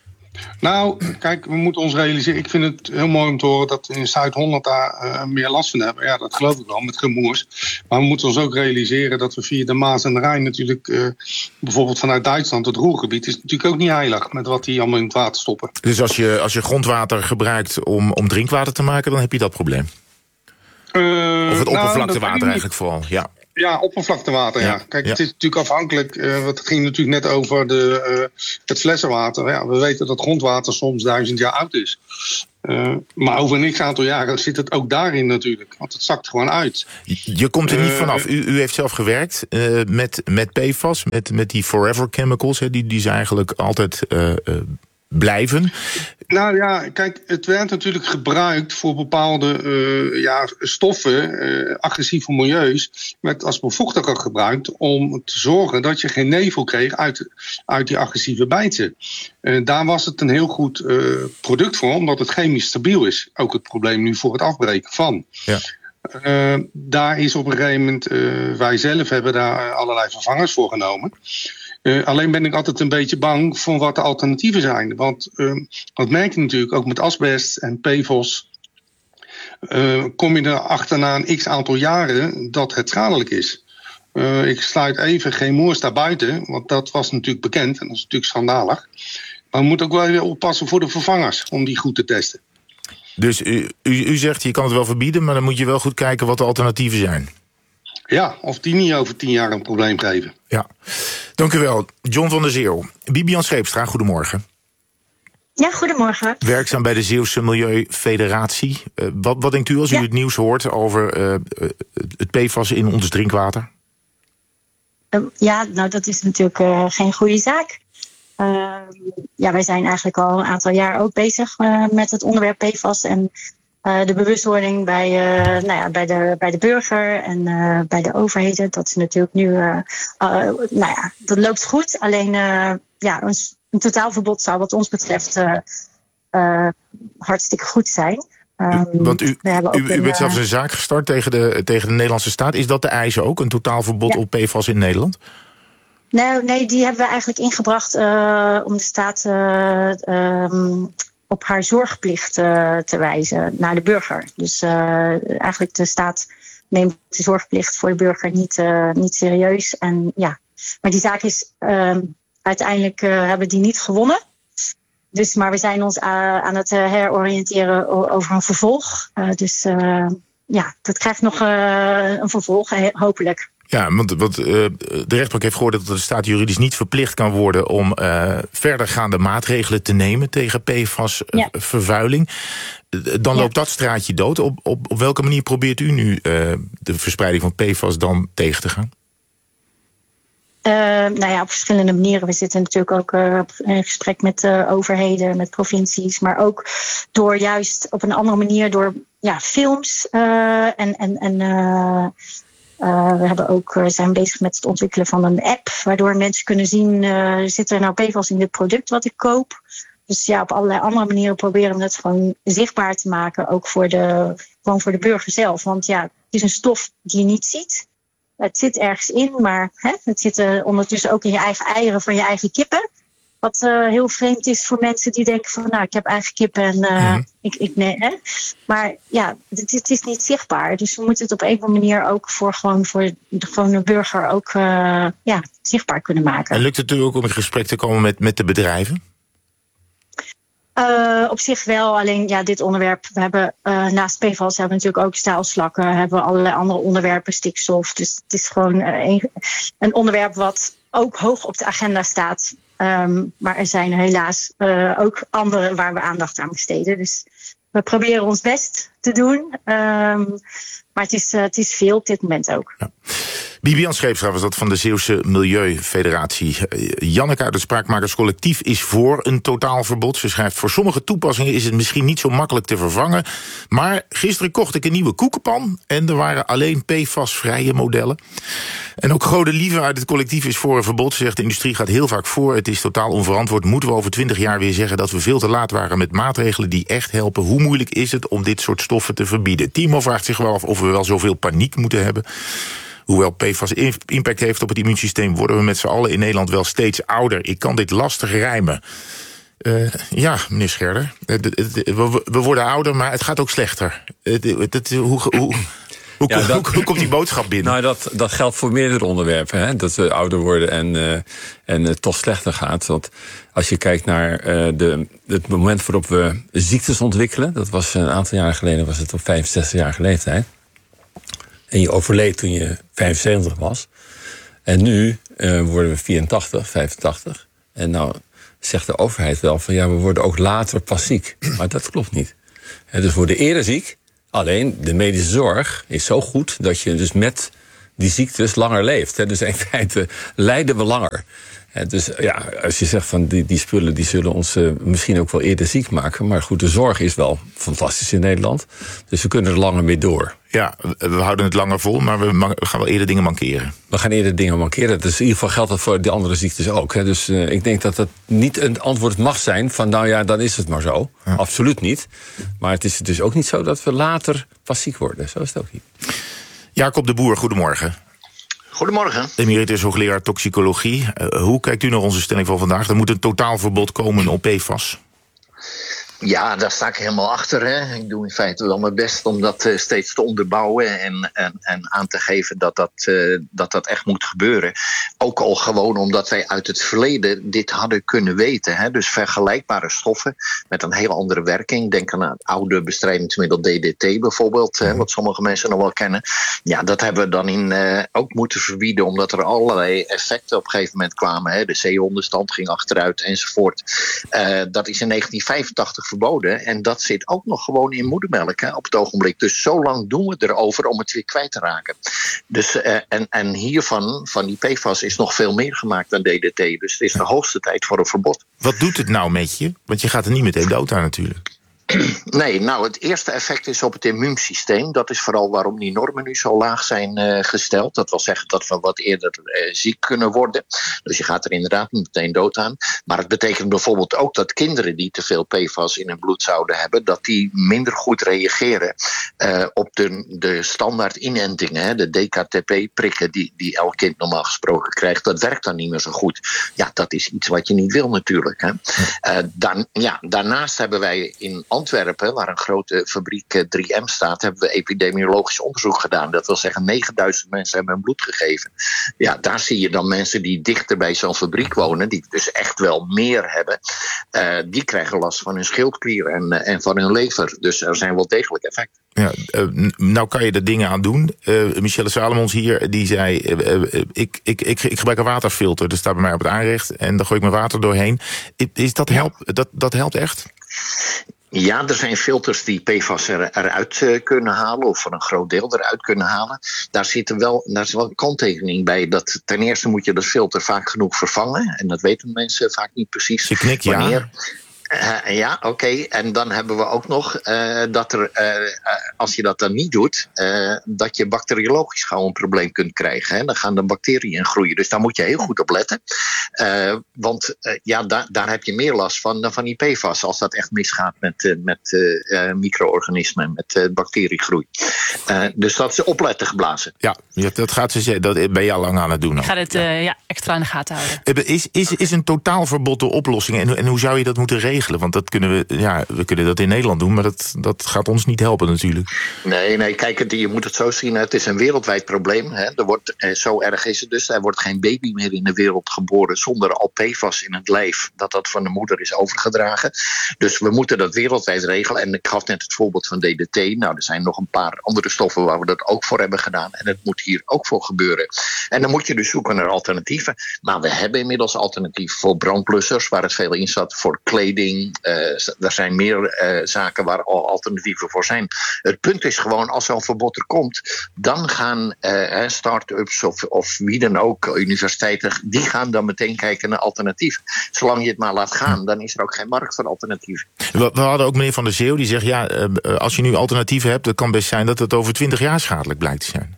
Speaker 21: Nou, kijk, we moeten ons realiseren. Ik vind het heel mooi om te horen dat we in Zuid-Holland daar uh, meer last van hebben. Ja, dat geloof ik wel, met Chemours. Maar we moeten ons ook realiseren dat we via de Maas en de Rijn natuurlijk... Uh, bijvoorbeeld vanuit Duitsland, het Ruhrgebied, is natuurlijk ook niet heilig... met wat die allemaal in het water stoppen.
Speaker 10: Dus als je, als je grondwater gebruikt om, om drinkwater te maken, dan heb je dat probleem?
Speaker 21: Uh,
Speaker 10: of het oppervlaktewater
Speaker 21: nou,
Speaker 10: eigenlijk vooral, ja.
Speaker 21: Ja, oppervlaktewater, ja. ja. Kijk,
Speaker 10: ja.
Speaker 21: het is natuurlijk afhankelijk, uh, want het ging natuurlijk net over de, uh, het flessenwater. Ja, we weten dat grondwater soms duizend jaar oud is. Uh, maar over een x-aantal jaren zit het ook daarin natuurlijk, want het zakt gewoon uit.
Speaker 10: Je komt er niet vanaf. U, u heeft zelf gewerkt uh, met, met P F A S, met, met die forever chemicals, hè, die, die zijn eigenlijk altijd uh, uh, blijven.
Speaker 21: Nou ja, kijk, het werd natuurlijk gebruikt voor bepaalde uh, ja, stoffen, uh, agressieve milieus, werd als bevochtiger gebruikt om te zorgen dat je geen nevel kreeg uit, uit die agressieve bijten. Uh, daar was het een heel goed uh, product voor, omdat het chemisch stabiel is. Ook het probleem nu voor het afbreken van.
Speaker 10: Ja.
Speaker 21: Uh, daar is op een gegeven moment, uh, wij zelf hebben daar uh, allerlei vervangers voor genomen. Uh, alleen ben ik altijd een beetje bang voor wat de alternatieven zijn. Want uh, dat merk je natuurlijk ook met asbest en P F O S. Uh, kom je erachter na een x-aantal jaren dat het schadelijk is. Uh, ik sluit even geen moers daarbuiten, want dat was natuurlijk bekend. En dat is natuurlijk schandalig. Maar we moeten ook wel weer oppassen voor de vervangers om die goed te testen.
Speaker 10: Dus u, u, u zegt, je kan het wel verbieden, maar dan moet je wel goed kijken wat de alternatieven zijn.
Speaker 21: Ja, of die niet over tien jaar een probleem geven.
Speaker 10: Ja, dank u wel. John van der Zeeuw. Bibian Scheepstra, goedemorgen.
Speaker 1: Ja, goedemorgen.
Speaker 10: Werkzaam bij de Zeeuwse Milieufederatie. Uh, wat, wat denkt u als u ja. het nieuws hoort over uh, het P F A S in ons drinkwater?
Speaker 1: Uh, ja, nou dat is natuurlijk uh, geen goede zaak. Uh, ja, wij zijn eigenlijk al een aantal jaar ook bezig uh, met het onderwerp P F A S en uh, de bewustwording bij, uh, nou ja, bij, de, bij de burger en uh, bij de overheden. Dat is natuurlijk nu, uh, uh, nou ja, dat loopt goed. Alleen, uh, ja, een, een totaalverbod zou wat ons betreft uh, uh, hartstikke goed zijn. Um,
Speaker 10: Want u,
Speaker 1: we hebben ook
Speaker 10: u, u bent zelfs een zaak gestart tegen de, tegen de Nederlandse staat. Is dat de eis ook, een totaalverbod ja. op P F A S in Nederland?
Speaker 1: Nee, nee, die hebben we eigenlijk ingebracht uh, om de staat uh, um, op haar zorgplicht uh, te wijzen naar de burger. Dus uh, eigenlijk de staat neemt de zorgplicht voor de burger niet, uh, niet serieus. En, ja. Maar die zaak is uh, uiteindelijk uh, hebben die niet gewonnen. Dus, maar we zijn ons uh, aan het uh, heroriënteren over een vervolg. Uh, dus uh, ja, dat krijgt nog uh, een vervolg, hopelijk.
Speaker 10: Ja, want, want uh, de rechtbank heeft gehoord dat de staat juridisch niet verplicht kan worden om uh, verdergaande maatregelen te nemen tegen P F A S-vervuiling. Ja. Dan loopt ja. dat straatje dood. Op, op, op welke manier probeert u nu uh, de verspreiding van P F A S dan tegen te gaan?
Speaker 1: Uh, nou ja, op verschillende manieren. We zitten natuurlijk ook uh, in gesprek met uh, overheden, met provincies, maar ook door juist op een andere manier door ja, films uh, en en en. Uh, Uh, we hebben ook, uh, zijn bezig met het ontwikkelen van een app, waardoor mensen kunnen zien, uh, zit er nou P F A S in dit product wat ik koop? Dus ja, op allerlei andere manieren proberen we het gewoon zichtbaar te maken, ook voor de, gewoon voor de burger zelf. Want ja, het is een stof die je niet ziet. Het zit ergens in, maar hè, het zit uh, ondertussen ook in je eigen eieren van je eigen kippen. Wat uh, heel vreemd is voor mensen die denken van, nou, ik heb eigen kippen en uh, mm-hmm. ik, ik nee. Hè? Maar ja, het, het is niet zichtbaar. Dus we moeten het op een of andere manier ook voor gewoon voor de gewone burger ook uh, ja, zichtbaar kunnen maken.
Speaker 10: En lukt het u ook om in gesprek te komen met, met de bedrijven?
Speaker 1: Uh, op zich wel, alleen ja, dit onderwerp, we hebben uh, naast P F A S hebben we natuurlijk ook staalslakken, hebben we allerlei andere onderwerpen, stikstof. Dus het is gewoon uh, een, een onderwerp wat ook hoog op de agenda staat. Um, maar er zijn er helaas uh, ook andere waar we aandacht aan besteden. Dus we proberen ons best te doen. Um, maar het is, uh, het is veel op dit moment ook.
Speaker 10: Ja. Bibian Scheepstra was dat van de Zeeuwse Milieufederatie. Janneke uit het Spraakmakerscollectief is voor een totaalverbod. Ze schrijft, voor sommige toepassingen is het misschien niet zo makkelijk te vervangen. Maar gisteren kocht ik een nieuwe koekenpan en er waren alleen P F A S-vrije modellen. En ook Gode Lieve uit het collectief is voor een verbod. Ze zegt, de industrie gaat heel vaak voor. Het is totaal onverantwoord. Moeten we over twintig jaar weer zeggen dat we veel te laat waren met maatregelen die echt helpen? Hoe moeilijk is het om dit soort stoffen te verbieden? Timo vraagt zich wel af of we wel zoveel paniek moeten hebben. Hoewel P F A S impact heeft op het immuunsysteem, worden we met z'n allen in Nederland wel steeds ouder. Ik kan dit lastig rijmen. Uh, ja, meneer Scherder. We, we worden ouder, maar het gaat ook slechter. Het, het, hoe, hoe, hoe, ja, dat, hoe, hoe komt die boodschap binnen?
Speaker 13: Nou, dat, dat geldt voor meerdere onderwerpen. Hè? Dat we ouder worden en, uh, en het toch slechter gaat. Want als je kijkt naar uh, de, het moment waarop we ziektes ontwikkelen, dat was een aantal jaren geleden, was het op vijfenzestigjarige leeftijd. En je overleed toen je vijfenzeventig was. En nu uh, worden we vierentachtig, vijfentachtig. En nou zegt de overheid wel van ja, we worden ook later pas ziek. Maar dat klopt niet. He, dus we worden eerder ziek. Alleen de medische zorg is zo goed dat je dus met die ziektes langer leeft. He, dus in feite lijden we langer. He, dus ja, als je zegt van die, die spullen die zullen ons uh, misschien ook wel eerder ziek maken. Maar goed, de zorg is wel fantastisch in Nederland. Dus we kunnen er langer mee door.
Speaker 10: Ja, we houden het langer vol, maar we, man- we gaan wel eerder dingen mankeren.
Speaker 13: We gaan eerder dingen mankeren. Dus in ieder geval geldt dat voor die andere ziektes ook. Hè. Dus uh, ik denk dat dat niet een antwoord mag zijn van nou ja, dan is het maar zo. Ja. Absoluut niet. Maar het is dus ook niet zo dat we later pas ziek worden. Zo is het ook niet.
Speaker 10: Jacob de Boer, goedemorgen.
Speaker 6: Goedemorgen.
Speaker 10: Emeritus hoogleraar toxicologie. Uh, hoe kijkt u naar onze stelling van vandaag? Er moet een totaalverbod komen op P F A S.
Speaker 6: Ja, daar sta ik helemaal achter. Hè. Ik doe in feite wel mijn best om dat uh, steeds te onderbouwen en, en, en aan te geven dat dat, uh, dat dat echt moet gebeuren. Ook al gewoon omdat wij uit het verleden dit hadden kunnen weten. Hè. Dus vergelijkbare stoffen met een heel andere werking. Denk aan het oude bestrijdingsmiddel D D T bijvoorbeeld, hè, wat sommige mensen nog wel kennen. Ja, dat hebben we dan in, uh, ook moeten verbieden omdat er allerlei effecten op een gegeven moment kwamen. Hè. De zeehondenstand ging achteruit enzovoort. Uh, dat is in negentien vijfentachtig verboden. En dat zit ook nog gewoon in moedermelk hè, op het ogenblik. Dus zo lang doen we erover om het weer kwijt te raken. Dus, uh, en, en hiervan, van die P F A S, is nog veel meer gemaakt dan D D T. Dus het is de hoogste tijd voor een verbod.
Speaker 10: Wat doet het nou met je? Want je gaat er niet meteen dood aan natuurlijk.
Speaker 6: Nee, nou het eerste effect is op het immuunsysteem. Dat is vooral waarom die normen nu zo laag zijn uh, gesteld. Dat wil zeggen dat we wat eerder uh, ziek kunnen worden. Dus je gaat er inderdaad niet meteen dood aan. Maar het betekent bijvoorbeeld ook dat kinderen die te veel P F A S in hun bloed zouden hebben, dat die minder goed reageren uh, op de, de standaard inentingen. Hè, de D K T P-prikken die, die elk kind normaal gesproken krijgt. Dat werkt dan niet meer zo goed. Ja, dat is iets wat je niet wil natuurlijk. Hè. Uh, dan, ja, daarnaast hebben wij in Antwerpen, waar een grote fabriek drie M staat, hebben we epidemiologisch onderzoek gedaan. Dat wil zeggen negenduizend mensen hebben hun bloed gegeven. Ja, daar zie je dan mensen die dichter bij zo'n fabriek wonen, die dus echt wel meer hebben, uh, die krijgen last van hun schildklier en, uh, en van hun lever. Dus er zijn wel degelijk effecten.
Speaker 10: Ja, uh, nou kan je er dingen aan doen. Uh, Michelle Salomons hier, die zei, uh, uh, ik, ik, ik, ik gebruik een waterfilter. Dat staat bij mij op het aanrecht en daar gooi ik mijn water doorheen. Is dat, help, dat, dat helpt echt?
Speaker 6: Ja, er zijn filters die P F A S er, eruit uh, kunnen halen, of voor een groot deel eruit kunnen halen. Daar zit er wel, daar is wel een kanttekening bij. Dat ten eerste moet je dat filter vaak genoeg vervangen. En dat weten mensen vaak niet precies.
Speaker 10: Je knikt,
Speaker 6: wanneer.
Speaker 10: Ja.
Speaker 6: Uh, ja, oké. Okay. En dan hebben we ook nog uh, dat er, uh, uh, als je dat dan niet doet, uh, dat je bacteriologisch gauw een probleem kunt krijgen. Hè? Dan gaan de bacteriën in groeien. Dus daar moet je heel goed op letten. Uh, want uh, ja, da- daar heb je meer last van dan van die P F A S. Als dat echt misgaat met, uh, met uh, uh, micro-organismen, met uh, bacteriegroei. Uh, dus dat is opletten geblazen.
Speaker 10: Ja, dat, gaat ze, dat ben je al lang aan het doen.
Speaker 14: Ik ga het uh, ja, extra in de gaten houden.
Speaker 10: Is, is, is een totaalverbod de oplossing? En, en hoe zou je dat moeten regelen? Want dat kunnen we, ja, we kunnen dat in Nederland doen, maar dat, dat gaat ons niet helpen natuurlijk.
Speaker 6: Nee, nee, kijk, je moet het zo zien. Het is een wereldwijd probleem. Hè. Er wordt, zo erg is het dus. Er wordt geen baby meer in de wereld geboren zonder al P F A S in het lijf, dat dat van de moeder is overgedragen. Dus we moeten dat wereldwijd regelen. En ik gaf net het voorbeeld van D D T. Nou, er zijn nog een paar andere stoffen waar we dat ook voor hebben gedaan. En het moet hier ook voor gebeuren. En dan moet je dus zoeken naar alternatieven. Maar we hebben inmiddels alternatieven voor brandblussers, waar het veel in zat, voor kleding. Uh, er zijn meer uh, zaken waar al alternatieven voor zijn. Het punt is gewoon, als zo'n verbod er komt, dan gaan uh, start-ups of, of wie dan ook, universiteiten, die gaan dan meteen kijken naar alternatieven. Zolang je het maar laat gaan, dan is er ook geen markt voor alternatieven.
Speaker 10: We, we hadden ook meneer Van der Zeeuw, die zegt, ja, uh, als je nu alternatieven hebt, het kan best zijn dat het over twintig jaar schadelijk blijkt te zijn.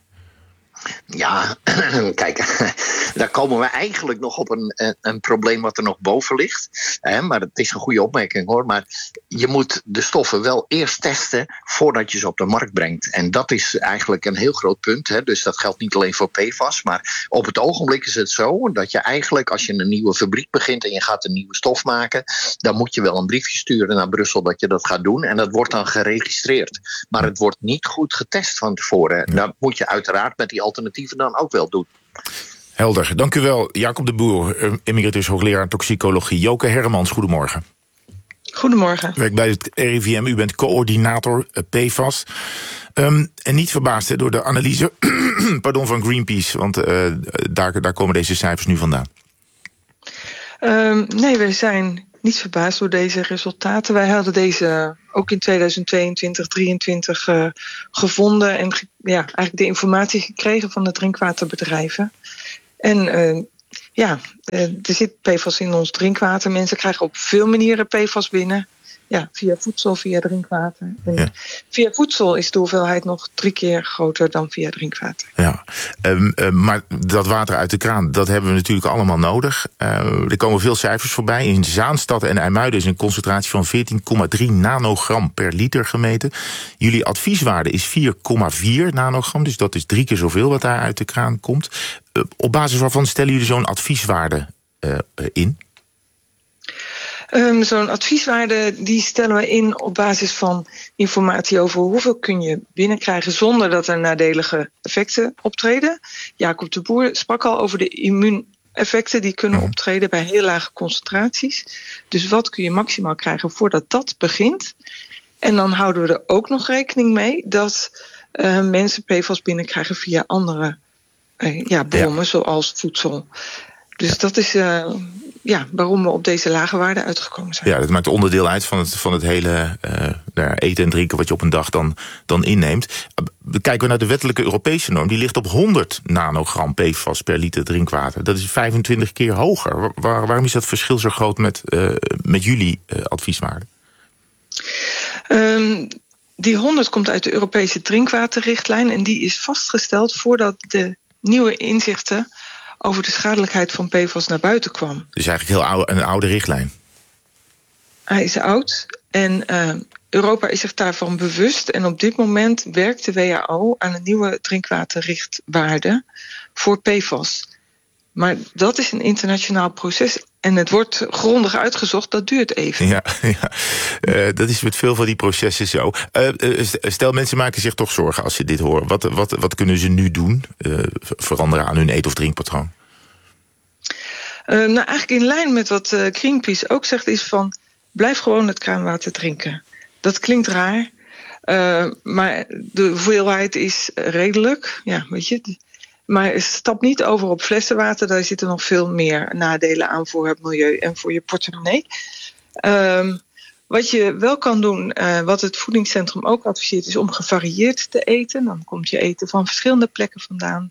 Speaker 6: Ja, kijk, daar komen we eigenlijk nog op een, een, een probleem wat er nog boven ligt. Hè, maar het is een goede opmerking hoor. Maar je moet de stoffen wel eerst testen voordat je ze op de markt brengt. En dat is eigenlijk een heel groot punt. Hè. Dus dat geldt niet alleen voor P F A S. Maar op het ogenblik is het zo dat je eigenlijk, als je een nieuwe fabriek begint en je gaat een nieuwe stof maken, dan moet je wel een briefje sturen naar Brussel dat je dat gaat doen. En dat wordt dan geregistreerd. Maar het wordt niet goed getest van tevoren. Dat moet je uiteraard met die alternatieven dan ook wel doen.
Speaker 10: Helder, dank u wel. Jacob de Boer, emeritus hoogleraar toxicologie. Joke Hermans, goedemorgen.
Speaker 7: Goedemorgen.
Speaker 10: Werkt bij het R I V M, u bent coördinator P F A S. Um, en niet verbaasd hè, door de analyse pardon, van Greenpeace, want uh, daar, daar komen deze cijfers nu vandaan.
Speaker 7: Um, nee, we zijn niet verbaasd door deze resultaten. Wij hadden deze ook in tweeduizend tweeëntwintig, drieëntwintig uh, gevonden en ge- ja, eigenlijk de informatie gekregen van de drinkwaterbedrijven. En uh, ja, uh, er zit P F A S in ons drinkwater. Mensen krijgen op veel manieren P F A S binnen. Ja, via voedsel, via drinkwater. En ja. Via voedsel is de hoeveelheid nog drie keer groter dan via drinkwater.
Speaker 10: Ja, um, um, maar dat water uit de kraan, dat hebben we natuurlijk allemaal nodig. Uh, er komen veel cijfers voorbij. In Zaanstad en IJmuiden is een concentratie van veertien komma drie nanogram per liter gemeten. Jullie advieswaarde is vier komma vier nanogram, dus dat is drie keer zoveel wat daar uit de kraan komt. Uh, op basis waarvan stellen jullie zo'n advieswaarde uh, in?
Speaker 7: Um, zo'n advieswaarde die stellen we in op basis van informatie over hoeveel kun je binnenkrijgen zonder dat er nadelige effecten optreden. Jacob de Boer sprak al over de immuuneffecten die kunnen optreden bij heel lage concentraties. Dus wat kun je maximaal krijgen voordat dat begint? En dan houden we er ook nog rekening mee dat uh, mensen P F A S binnenkrijgen via andere uh, ja, bronnen, ja. zoals voedsel. Dus ja. dat is uh, ja, waarom we op deze lage waarden uitgekomen zijn.
Speaker 10: Ja, dat maakt onderdeel uit van het, van het hele uh, eten en drinken wat je op een dag dan, dan inneemt. Uh, kijken we naar de wettelijke Europese norm. Die ligt op honderd nanogram P F A S per liter drinkwater. Dat is vijfentwintig keer hoger. Waar, waar, waarom is dat verschil zo groot met, uh, met jullie uh, advieswaarde?
Speaker 7: Um, die honderd komt uit de Europese drinkwaterrichtlijn en die is vastgesteld voordat de nieuwe inzichten over de schadelijkheid van P F A S naar buiten kwam.
Speaker 10: Dus eigenlijk heel oude, een oude richtlijn.
Speaker 7: Hij is oud en uh, Europa is zich daarvan bewust. En op dit moment werkt de W H O aan een nieuwe drinkwaterrichtwaarde voor P F A S. Maar dat is een internationaal proces en het wordt grondig uitgezocht, dat duurt even.
Speaker 10: Ja, ja. Uh, dat is met veel van die processen zo. Uh, uh, stel, mensen maken zich toch zorgen als ze dit horen. Wat, wat, wat kunnen ze nu doen? Uh, veranderen aan hun eet- of drinkpatroon?
Speaker 7: Uh, nou, eigenlijk in lijn met wat uh, Greenpeace ook zegt, is van blijf gewoon het kraanwater drinken. Dat klinkt raar, uh, maar de hoeveelheid is redelijk. Ja, weet je. Maar stap niet over op flessenwater. Daar zitten nog veel meer nadelen aan voor het milieu en voor je portemonnee. Um, wat je wel kan doen, uh, wat het voedingscentrum ook adviseert, is om gevarieerd te eten. Dan komt je eten van verschillende plekken vandaan.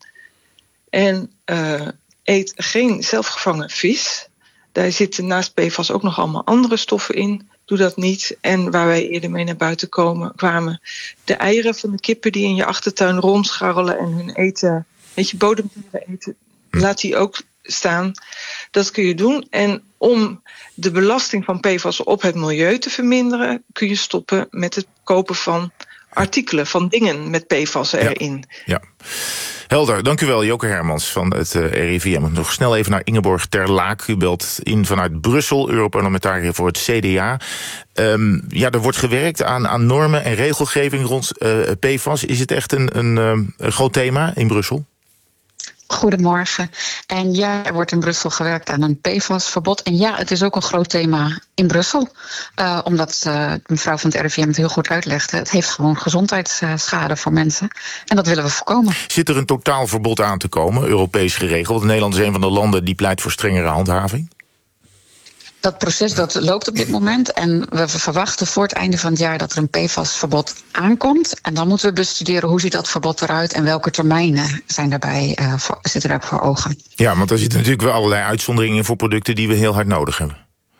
Speaker 7: En uh, eet geen zelfgevangen vis. Daar zitten naast P F A S ook nog allemaal andere stoffen in. Doe dat niet. En waar wij eerder mee naar buiten komen, kwamen de eieren van de kippen die in je achtertuin rondscharrelen en hun eten, weet je, bodemdieren eten, laat die ook staan. Dat kun je doen. En om de belasting van P F A S op het milieu te verminderen, kun je stoppen met het kopen van artikelen, van dingen met P F A S erin.
Speaker 10: Ja, ja. Helder, dank u wel, Joke Hermans van het uh, R I V M. Nog snel even naar Ingeborg Ter Laak. U belt in vanuit Brussel, Europarlementariër voor het C D A. Um, ja, er wordt gewerkt aan, aan normen en regelgeving rond uh, P F A S. Is het echt een, een, een groot thema in Brussel?
Speaker 22: Goedemorgen. En ja, er wordt in Brussel gewerkt aan een P F A S-verbod. En ja, het is ook een groot thema in Brussel. Uh, omdat uh, mevrouw van het R I V M het heel goed uitlegde. Het heeft gewoon gezondheidsschade voor mensen. En dat willen we voorkomen.
Speaker 10: Zit er een totaalverbod aan te komen, Europees geregeld? Nederland is een van de landen die pleit voor strengere handhaving.
Speaker 22: Dat proces dat loopt op dit moment. En we verwachten voor het einde van het jaar dat er een P F A S-verbod aankomt. En dan moeten we bestuderen hoe ziet dat verbod eruit en welke termijnen zijn daarbij, uh, voor, zitten daar voor ogen.
Speaker 10: Ja, want er zitten natuurlijk wel allerlei uitzonderingen in voor producten die we heel hard nodig hebben.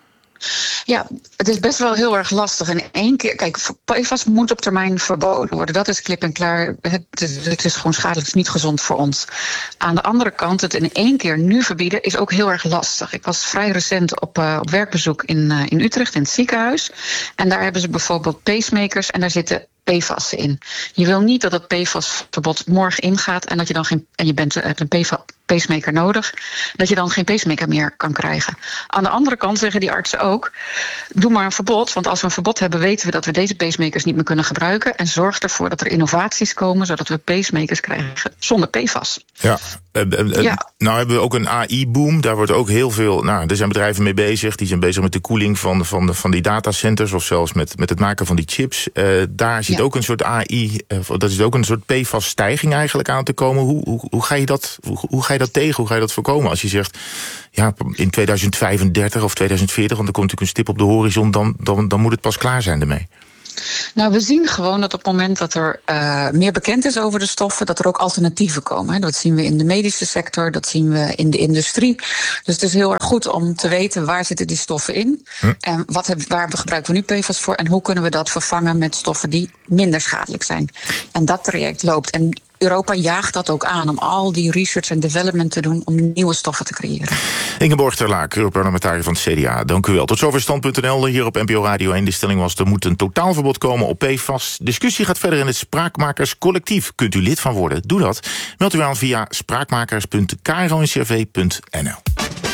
Speaker 22: Ja, het is best wel heel erg lastig. In één keer, kijk, P F A S moet op termijn verboden worden. Dat is klip en klaar. Het, het is gewoon schadelijk, het is niet gezond voor ons. Aan de andere kant, het in één keer nu verbieden is ook heel erg lastig. Ik was vrij recent op, uh, op werkbezoek in, uh, in Utrecht, in het ziekenhuis. En daar hebben ze bijvoorbeeld pacemakers en daar zitten P F A S'en in. Je wil niet dat het P F A S-verbod morgen ingaat en dat je dan geen en je bent, hebt een pacemaker nodig, dat je dan geen pacemaker meer kan krijgen. Aan de andere kant zeggen die artsen ook, doe maar een verbod, want als we een verbod hebben, weten we dat we deze pacemakers niet meer kunnen gebruiken en zorg ervoor dat er innovaties komen, zodat we pacemakers krijgen zonder P F A S.
Speaker 10: Ja. Uh, uh,
Speaker 22: ja.
Speaker 10: Nou hebben we ook een A I-boom. Daar wordt ook heel veel. Nou, er zijn bedrijven mee bezig. Die zijn bezig met de koeling van, van, van die datacenters. Of zelfs met, met het maken van die chips. Uh, daar zit ja. ook een soort A I. Uh, dat is ook een soort P F A S-stijging eigenlijk aan te komen. Hoe, hoe, hoe, ga je dat, hoe, hoe ga je dat tegen? Hoe ga je dat voorkomen? Als je zegt, ja, in tweeduizend vijfendertig of tweeduizend veertig, want er komt natuurlijk een stip op de horizon, dan, dan, dan moet het pas klaar zijn ermee.
Speaker 22: Nou, we zien gewoon dat op het moment dat er uh, meer bekend is over de stoffen, dat er ook alternatieven komen. Hè. Dat zien we in de medische sector, dat zien we in de industrie. Dus het is heel erg goed om te weten waar zitten die stoffen in. Hm. En wat heb, waar gebruiken we nu P F A S voor en hoe kunnen we dat vervangen met stoffen die minder schadelijk zijn. En dat traject loopt. En Europa jaagt dat ook aan om al die research en development te doen om nieuwe stoffen te creëren.
Speaker 10: Ingeborg ter Laak, Europarlementariër van het C D A. Dank u wel. Tot zover stand punt n l hier op N P O Radio één. De stelling was, er moet een totaalverbod komen op P F A S. Discussie gaat verder in het Spraakmakerscollectief. Kunt u lid van worden? Doe dat. Meld u aan via spraakmakers punt k r o n c r v punt n l.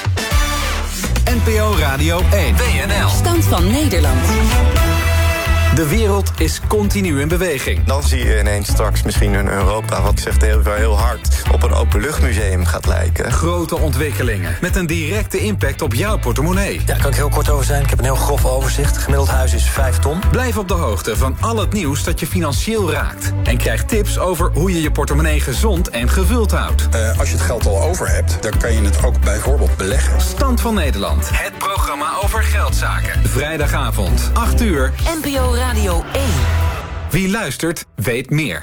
Speaker 11: N P O Radio één. W N L.
Speaker 3: Stand van Nederland.
Speaker 11: De wereld is continu in beweging.
Speaker 8: Dan zie je ineens straks misschien een Europa, wat zegt heel, heel hard, op een openluchtmuseum gaat lijken.
Speaker 11: Grote ontwikkelingen met een directe impact op jouw portemonnee.
Speaker 9: Ja, daar kan ik heel kort over zijn. Ik heb een heel grof overzicht. Gemiddeld huis is vijf ton.
Speaker 11: Blijf op de hoogte van al het nieuws dat je financieel raakt. En krijg tips over hoe je je portemonnee gezond en gevuld houdt.
Speaker 23: Uh, als je het geld al over hebt, dan kan je het ook bijvoorbeeld beleggen.
Speaker 11: Stand van Nederland. Het programma over geldzaken. Vrijdagavond, acht uur.
Speaker 3: N P O Radio één.
Speaker 11: Wie luistert, weet meer.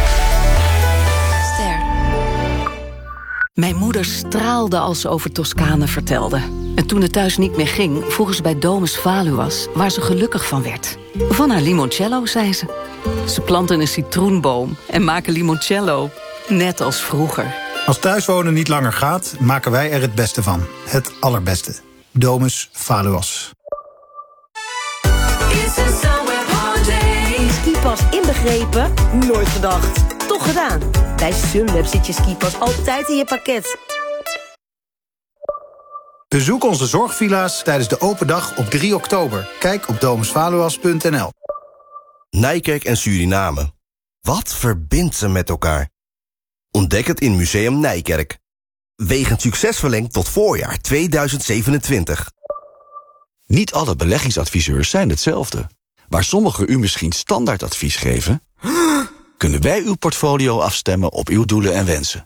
Speaker 24: Ster. Mijn moeder straalde als ze over Toscane vertelde. En toen het thuis niet meer ging, vroegen ze bij Domus Valuas waar ze gelukkig van werd. Van haar limoncello, zei ze. Ze planten een citroenboom en maken limoncello, net als vroeger.
Speaker 25: Als thuiswonen niet langer gaat, maken wij er het beste van. Het allerbeste. Domus Valuas.
Speaker 26: Skipas inbegrepen? Nooit gedacht. Toch gedaan. Bij Sunweb zit je skipas altijd in je pakket.
Speaker 25: Bezoek onze zorgvilla's tijdens de open dag op drie oktober. Kijk op domus valuas punt n l.
Speaker 27: Nijkerk en Suriname. Wat verbindt ze met elkaar? Ontdek het in Museum Nijkerk. Wegend succes verlengd tot voorjaar tweeduizend zevenentwintig.
Speaker 28: Niet alle beleggingsadviseurs zijn hetzelfde. Waar sommigen u misschien standaardadvies geven, kunnen wij uw portfolio afstemmen op uw doelen en wensen.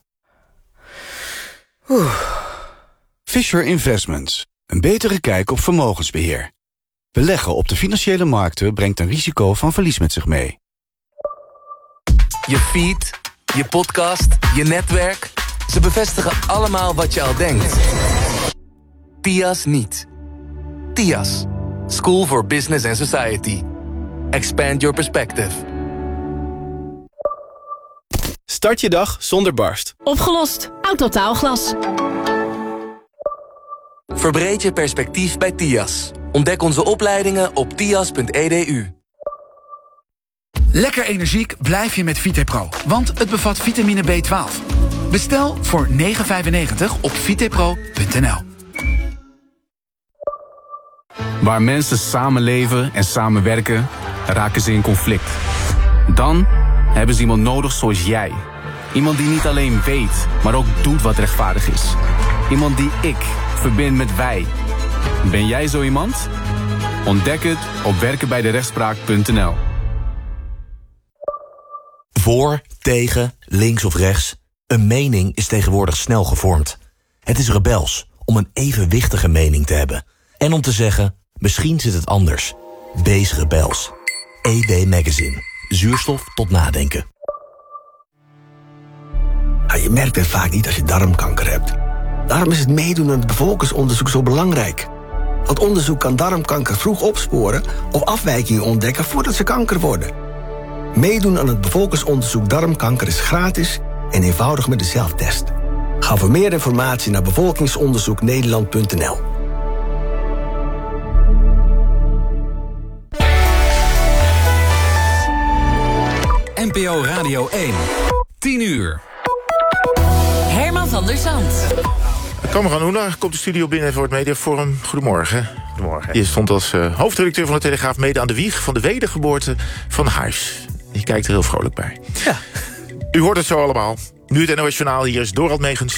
Speaker 29: Oeh. Fisher Investments. Een betere kijk op vermogensbeheer. Beleggen op de financiële markten brengt een risico van verlies met zich mee.
Speaker 30: Je feed, je podcast, je netwerk. Ze bevestigen allemaal wat je al denkt. T I A S niet. T I A S. School for Business and Society. Expand your perspective.
Speaker 31: Start je dag zonder barst.
Speaker 26: Opgelost. Autotaalglas.
Speaker 30: Verbreed je perspectief bij T I A S. Ontdek onze opleidingen op tias punt e d u.
Speaker 32: Lekker energiek blijf je met Vitepro, want het bevat vitamine B twaalf. Bestel voor negen vijfennegentig op vitepro punt n l.
Speaker 29: Waar mensen samenleven en samenwerken, raken ze in conflict. Dan hebben ze iemand nodig zoals jij. Iemand die niet alleen weet, maar ook doet wat rechtvaardig is. Iemand die ik verbind met wij. Ben jij zo iemand? Ontdek het op werken bij de rechtspraak punt n l.
Speaker 33: Voor, tegen, links of rechts. Een mening is tegenwoordig snel gevormd. Het is rebels om een evenwichtige mening te hebben. En om te zeggen, misschien zit het anders. Wees rebels. E W Magazine. Zuurstof tot nadenken.
Speaker 34: Ja, je merkt het vaak niet als je darmkanker hebt. Daarom is het meedoen aan het bevolkingsonderzoek zo belangrijk. Want onderzoek kan darmkanker vroeg opsporen of afwijkingen ontdekken voordat ze kanker worden. Meedoen aan het bevolkingsonderzoek darmkanker is gratis en eenvoudig met de zelftest. Ga voor meer informatie naar bevolkingsonderzoek nederland punt n l.
Speaker 11: N P O Radio één. tien uur.
Speaker 3: Herman van der Zand.
Speaker 10: Cameron Hoena komt de studio binnen voor het Mediaforum. Goedemorgen.
Speaker 1: Goedemorgen.
Speaker 10: Je stond als uh, hoofdredacteur van de Telegraaf mede aan de wieg van de wedergeboorte van Huis. Je kijkt er heel vrolijk bij.
Speaker 1: Ja.
Speaker 10: U hoort het zo allemaal. Nu het N O S Journaal, hier is Dorald Megens.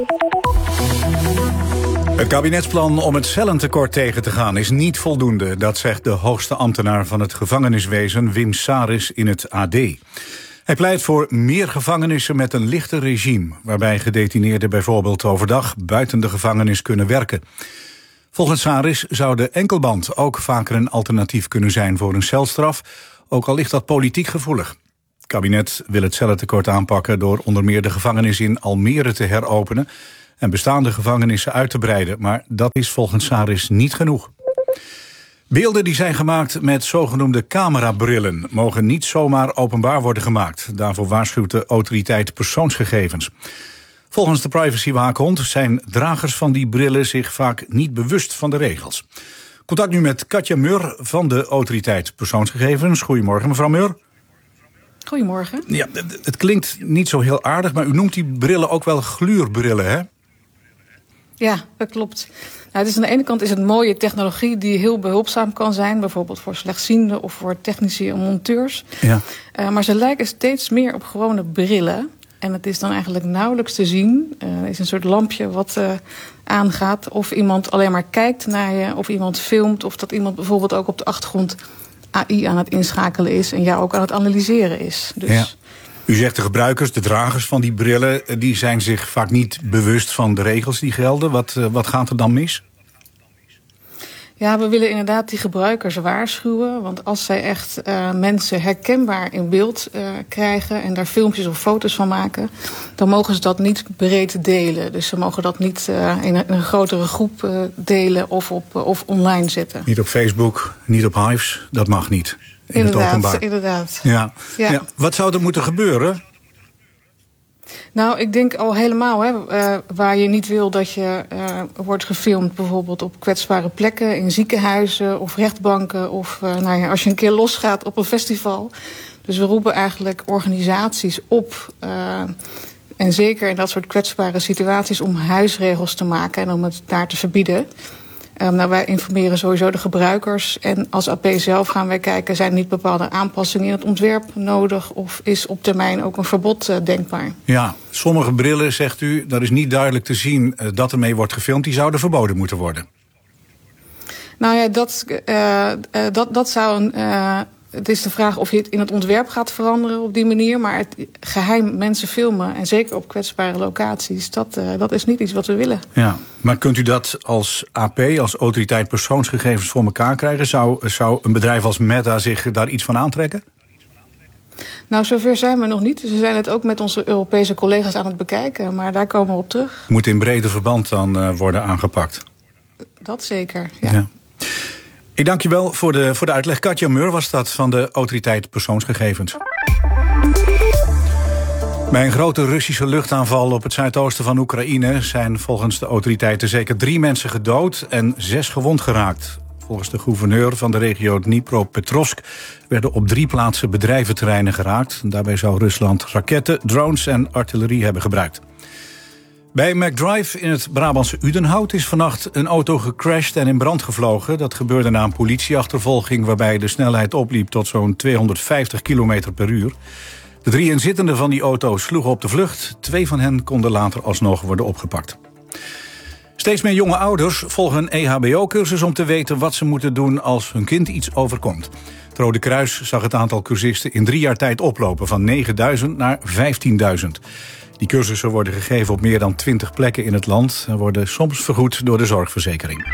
Speaker 2: Het kabinetsplan om het cellentekort tegen te gaan is niet voldoende. Dat zegt de hoogste ambtenaar van het gevangeniswezen, Wim Saris, in het A D. Hij pleit voor meer gevangenissen met een lichter regime, waarbij gedetineerden bijvoorbeeld overdag buiten de gevangenis kunnen werken. Volgens Saris zou de enkelband ook vaker een alternatief kunnen zijn voor een celstraf, ook al ligt dat politiek gevoelig. Het kabinet wil het cellentekort aanpakken door onder meer de gevangenis in Almere te heropenen en bestaande gevangenissen uit te breiden, maar dat is volgens Saris niet genoeg. Beelden die zijn gemaakt met zogenoemde camerabrillen mogen niet zomaar openbaar worden gemaakt. Daarvoor waarschuwt de autoriteit persoonsgegevens. Volgens de privacywaakhond zijn dragers van die brillen zich vaak niet bewust van de regels. Contact nu met Katja Meur van de autoriteit persoonsgegevens. Goedemorgen, mevrouw Meur.
Speaker 4: Goedemorgen.
Speaker 2: Ja, het klinkt niet zo heel aardig, maar u noemt die brillen ook wel gluurbrillen, hè?
Speaker 4: Ja, dat klopt. Nou, het is aan de ene kant is het mooie technologie die heel behulpzaam kan zijn, bijvoorbeeld voor slechtzienden of voor technici en monteurs.
Speaker 2: Ja.
Speaker 4: Uh, maar ze lijken steeds meer op gewone brillen. En het is dan eigenlijk nauwelijks te zien. Uh, er is een soort lampje wat uh, aangaat. Of iemand alleen maar kijkt naar je, of iemand filmt, of dat iemand bijvoorbeeld ook op de achtergrond A I aan het inschakelen is en jou ook aan het analyseren is. Dus
Speaker 2: ja. U zegt de gebruikers, de dragers van die brillen, die zijn zich vaak niet bewust van de regels die gelden. Wat, uh, wat gaat er dan mis?
Speaker 4: Ja, we willen inderdaad die gebruikers waarschuwen. Want als zij echt uh, mensen herkenbaar in beeld uh, krijgen en daar filmpjes of foto's van maken, dan mogen ze dat niet breed delen. Dus ze mogen dat niet uh, in, een, in een grotere groep uh, delen of, op, uh, of online zetten.
Speaker 2: Niet op Facebook, niet op Hives, dat mag niet. In
Speaker 4: inderdaad,
Speaker 2: het openbaar.
Speaker 4: inderdaad.
Speaker 2: Ja.
Speaker 4: Ja.
Speaker 2: Ja. Wat zou er moeten gebeuren?
Speaker 4: Nou, ik denk al helemaal, hè, uh, waar je niet wil dat je uh, wordt gefilmd, bijvoorbeeld op kwetsbare plekken, in ziekenhuizen of rechtbanken, of uh, nou ja, als je een keer losgaat op een festival. Dus we roepen eigenlijk organisaties op, uh, en zeker in dat soort kwetsbare situaties, om huisregels te maken en om het daar te verbieden. Um, nou, wij informeren sowieso de gebruikers. En als A P zelf gaan wij kijken, zijn er niet bepaalde aanpassingen in het ontwerp nodig, of is op termijn ook een verbod uh, denkbaar?
Speaker 2: Ja, sommige brillen, zegt u, dat is niet duidelijk te zien uh, dat ermee wordt gefilmd, die zouden verboden moeten worden.
Speaker 4: Nou ja, dat, uh, uh, dat, dat zou een. Uh, Het is de vraag of je het in het ontwerp gaat veranderen op die manier. Maar het geheim mensen filmen, en zeker op kwetsbare locaties, dat, uh, dat is niet iets wat we willen.
Speaker 2: Ja, maar kunt u dat als A P, als autoriteit persoonsgegevens voor elkaar krijgen? Zou, zou een bedrijf als Meta zich daar iets van aantrekken?
Speaker 4: Nou, zover zijn we nog niet. Dus we zijn het ook met onze Europese collega's aan het bekijken. Maar daar komen we op terug.
Speaker 2: Moet in brede verband dan uh, worden aangepakt?
Speaker 4: Dat zeker, ja.
Speaker 2: ja. Ik dank je wel voor de, voor de uitleg. Katja Meur was dat van de autoriteit persoonsgegevens. Bij een grote Russische luchtaanval op het zuidoosten van Oekraïne zijn volgens de autoriteiten zeker drie mensen gedood en zes gewond geraakt. Volgens de gouverneur van de regio Dnipropetrovsk werden op drie plaatsen bedrijventerreinen geraakt. Daarbij zou Rusland raketten, drones en artillerie hebben gebruikt. Bij McDrive in het Brabantse Udenhout is vannacht een auto gecrashed en in brand gevlogen. Dat gebeurde na een politieachtervolging waarbij de snelheid opliep tot zo'n tweehonderdvijftig kilometer per uur. De drie inzittenden van die auto sloegen op de vlucht. Twee van hen konden later alsnog worden opgepakt. Steeds meer jonge ouders volgen een E H B O-cursus om te weten wat ze moeten doen als hun kind iets overkomt. Het Rode Kruis zag het aantal cursisten in drie jaar tijd oplopen van negenduizend naar vijftienduizend. Die cursussen worden gegeven op meer dan twintig plekken in het land en worden soms vergoed door de zorgverzekering.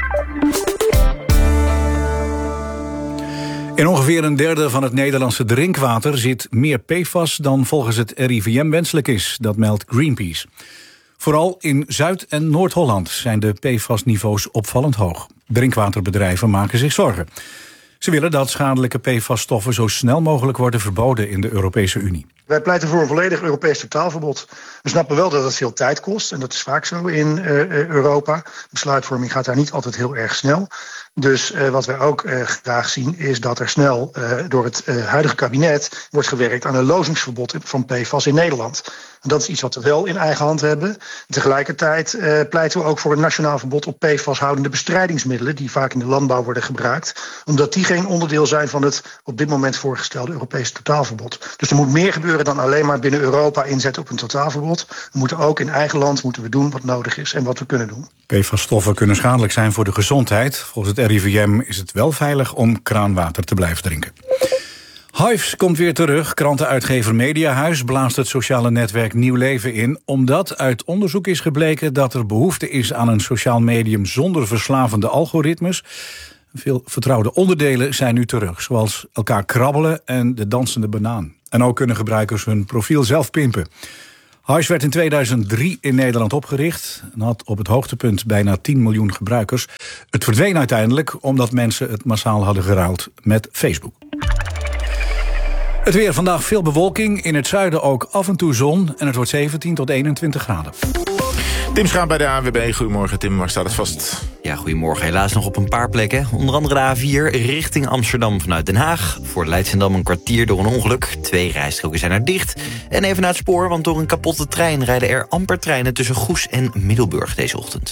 Speaker 2: In ongeveer een derde van het Nederlandse drinkwater zit meer P F A S dan volgens het R I V M wenselijk is. Dat meldt Greenpeace. Vooral in Zuid- en Noord-Holland zijn de P F A S-niveaus opvallend hoog. Drinkwaterbedrijven maken zich zorgen. Ze willen dat schadelijke P F A S-stoffen zo snel mogelijk worden verboden in de Europese Unie.
Speaker 1: Wij pleiten voor een volledig Europees totaalverbod. We snappen wel dat het veel tijd kost. En dat is vaak zo in uh, Europa. Besluitvorming gaat daar niet altijd heel erg snel. Dus uh, wat wij ook uh, graag zien is dat er snel uh, door het uh, huidige kabinet wordt gewerkt aan een lozingsverbod van P F A S in Nederland. En dat is iets wat we wel in eigen hand hebben. Tegelijkertijd uh, pleiten we ook voor een nationaal verbod op P F A S-houdende bestrijdingsmiddelen die vaak in de landbouw worden gebruikt. Omdat die geen onderdeel zijn van het op dit moment voorgestelde Europese totaalverbod. Dus er moet meer gebeuren dan alleen maar binnen Europa inzetten op een totaalverbod. We moeten ook in eigen land moeten we doen wat nodig is en wat we kunnen doen.
Speaker 2: P F A S-stoffen kunnen schadelijk zijn voor de gezondheid. Volgens het R I V M is het wel veilig om kraanwater te blijven drinken. Hives komt weer terug. Krantenuitgever Mediahuis blaast het sociale netwerk nieuw leven in, omdat uit onderzoek is gebleken dat er behoefte is aan een sociaal medium zonder verslavende algoritmes. Veel vertrouwde onderdelen zijn nu terug, zoals elkaar krabbelen en de dansende banaan. En ook kunnen gebruikers hun profiel zelf pimpen. Hives werd in tweeduizend drie in Nederland opgericht en had op het hoogtepunt bijna tien miljoen gebruikers. Het verdween uiteindelijk omdat mensen het massaal hadden geruild met Facebook. Het weer vandaag veel bewolking, in het zuiden ook af en toe zon en het wordt zeventien tot eenentwintig graden.
Speaker 10: Tim Schaap bij de A N W B. Goedemorgen Tim, waar staat het vast?
Speaker 5: Ja, goedemorgen. Helaas nog op een paar plekken. Onder andere de A vier richting Amsterdam vanuit Den Haag. Voor Leidschendam een kwartier door een ongeluk. Twee rijstroken zijn er dicht. En even naar het spoor, want door een kapotte trein rijden er amper treinen tussen Goes en Middelburg deze ochtend.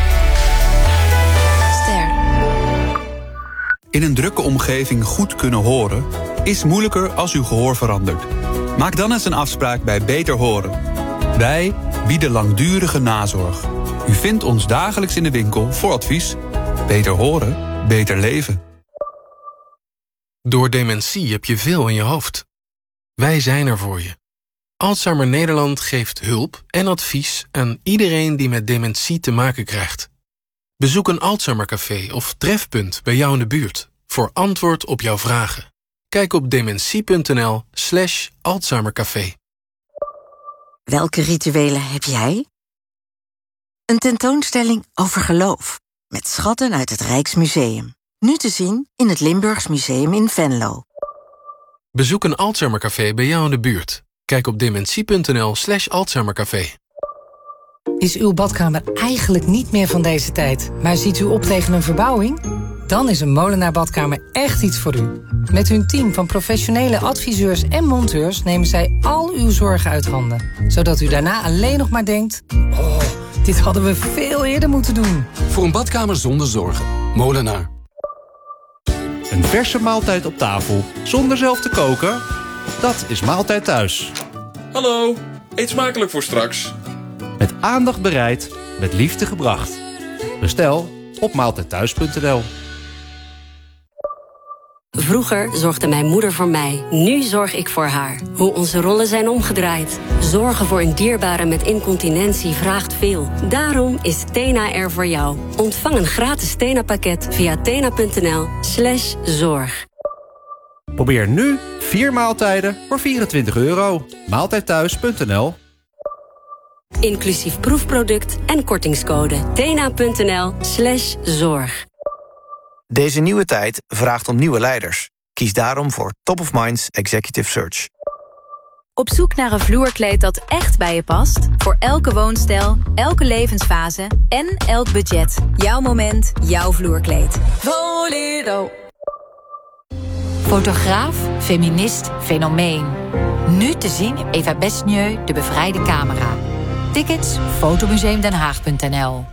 Speaker 6: Ster. In een drukke omgeving goed kunnen horen is moeilijker als uw gehoor verandert. Maak dan eens een afspraak bij Beter Horen. Wij bieden langdurige nazorg. U vindt ons dagelijks in de winkel voor advies. Beter horen, beter leven.
Speaker 7: Door dementie heb je veel in je hoofd. Wij zijn er voor je. Alzheimer Nederland geeft hulp en advies aan iedereen die met dementie te maken krijgt. Bezoek een Alzheimercafé of trefpunt bij jou in de buurt voor antwoord op jouw vragen. Kijk op dementie.nl slash Alzheimercafé.
Speaker 12: Welke rituelen heb jij? Een tentoonstelling over geloof, met schatten uit het Rijksmuseum. Nu te zien in het Limburgs Museum in Venlo.
Speaker 7: Bezoek een Alzheimercafé bij jou in de buurt. Kijk op dementie.nl slash Alzheimercafé.
Speaker 13: Is uw badkamer eigenlijk niet meer van deze tijd, maar ziet u op tegen een verbouwing? Dan is een Molenaar Badkamer echt iets voor u. Met hun team van professionele adviseurs en monteurs nemen zij al uw zorgen uit handen. Zodat u daarna alleen nog maar denkt: oh, dit hadden we veel eerder moeten doen.
Speaker 14: Voor een badkamer zonder zorgen. Molenaar.
Speaker 15: Een verse maaltijd op tafel, zonder zelf te koken? Dat is Maaltijd Thuis.
Speaker 16: Hallo, eet smakelijk voor straks.
Speaker 15: Met aandacht bereid, met liefde gebracht. Bestel op maaltijdthuis punt n l.
Speaker 17: Vroeger zorgde mijn moeder voor mij. Nu zorg ik voor haar. Hoe onze rollen zijn omgedraaid. Zorgen voor een dierbare met incontinentie vraagt veel. Daarom is Tena er voor jou. Ontvang een gratis Tena-pakket via tena.nl slash zorg.
Speaker 15: Probeer nu vier maaltijden voor vierentwintig euro. maaltijdthuis punt n l.
Speaker 17: Inclusief proefproduct en kortingscode. Tena.nl slash zorg.
Speaker 18: Deze nieuwe tijd vraagt om nieuwe leiders. Kies daarom voor Top of Minds Executive Search.
Speaker 19: Op zoek naar een vloerkleed dat echt bij je past? Voor elke woonstijl, elke levensfase en elk budget. Jouw moment, jouw vloerkleed. Volero.
Speaker 20: Fotograaf, feminist, fenomeen. Nu te zien in Eva Besnieu, de bevrijde camera. Tickets, fotomuseumdenhaag punt n l.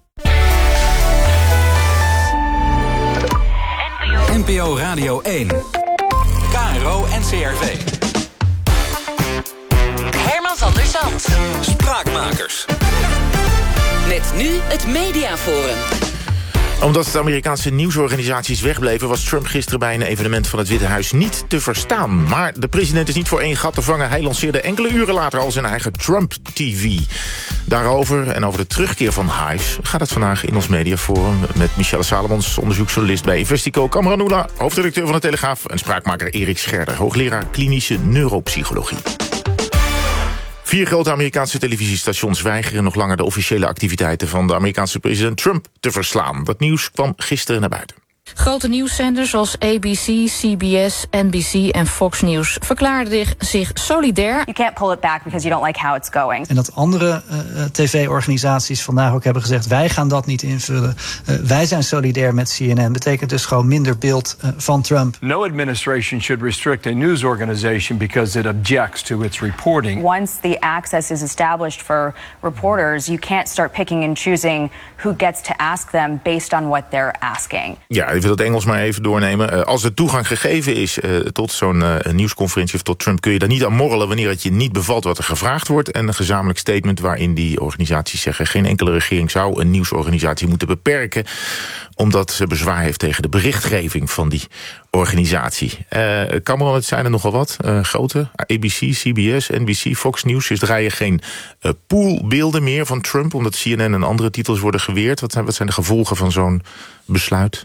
Speaker 11: N P O Radio één. K R O N C R V.
Speaker 3: Herman van der Zand.
Speaker 11: Spraakmakers.
Speaker 3: Met nu het Mediaforum.
Speaker 10: Omdat de Amerikaanse nieuwsorganisaties wegbleven, was Trump gisteren bij een evenement van het Witte Huis niet te verstaan. Maar de president is niet voor één gat te vangen. Hij lanceerde enkele uren later al zijn eigen Trump-T V. Daarover en over de terugkeer van Hives gaat het vandaag in ons Mediaforum met Michelle Salomons, onderzoeksjournalist bij Investico, Kamranula, hoofdredacteur van de Telegraaf, en spraakmaker Erik Scherder, hoogleraar klinische neuropsychologie. Vier grote Amerikaanse televisiestations weigeren nog langer de officiële activiteiten van de Amerikaanse president Trump te verslaan. Dat nieuws kwam gisteren naar buiten.
Speaker 8: Grote nieuwszenders zoals A B C, C B S, N B C en Fox News verklaarden zich solidair.
Speaker 9: You can't pull it back because you don't like how it's going.
Speaker 21: En dat andere uh, tv-organisaties vandaag ook hebben gezegd, wij gaan dat niet invullen. Uh, wij zijn solidair met C N N. Betekent dus gewoon minder beeld uh, van Trump.
Speaker 22: No administration should restrict a news organization because it objects to its reporting.
Speaker 9: Once the access is established for reporters, you can't start picking and choosing who gets to ask them based on what they're asking.
Speaker 10: Ja, ik wil het Engels maar even doornemen. Uh, als de toegang gegeven is uh, tot zo'n uh, nieuwsconferentie of tot Trump, kun je daar niet aan morrelen wanneer het je niet bevalt wat er gevraagd wordt. En een gezamenlijk statement waarin die organisaties zeggen, geen enkele regering zou een nieuwsorganisatie moeten beperken, omdat ze bezwaar heeft tegen de berichtgeving van die organisatie. Uh, Cameron, het zijn er nogal wat. Uh, grote, A B C, C B S, N B C, Fox News. Dus draaien geen uh, poolbeelden meer van Trump, omdat C N N en andere titels worden geweerd. Wat zijn, wat zijn de gevolgen van zo'n besluit?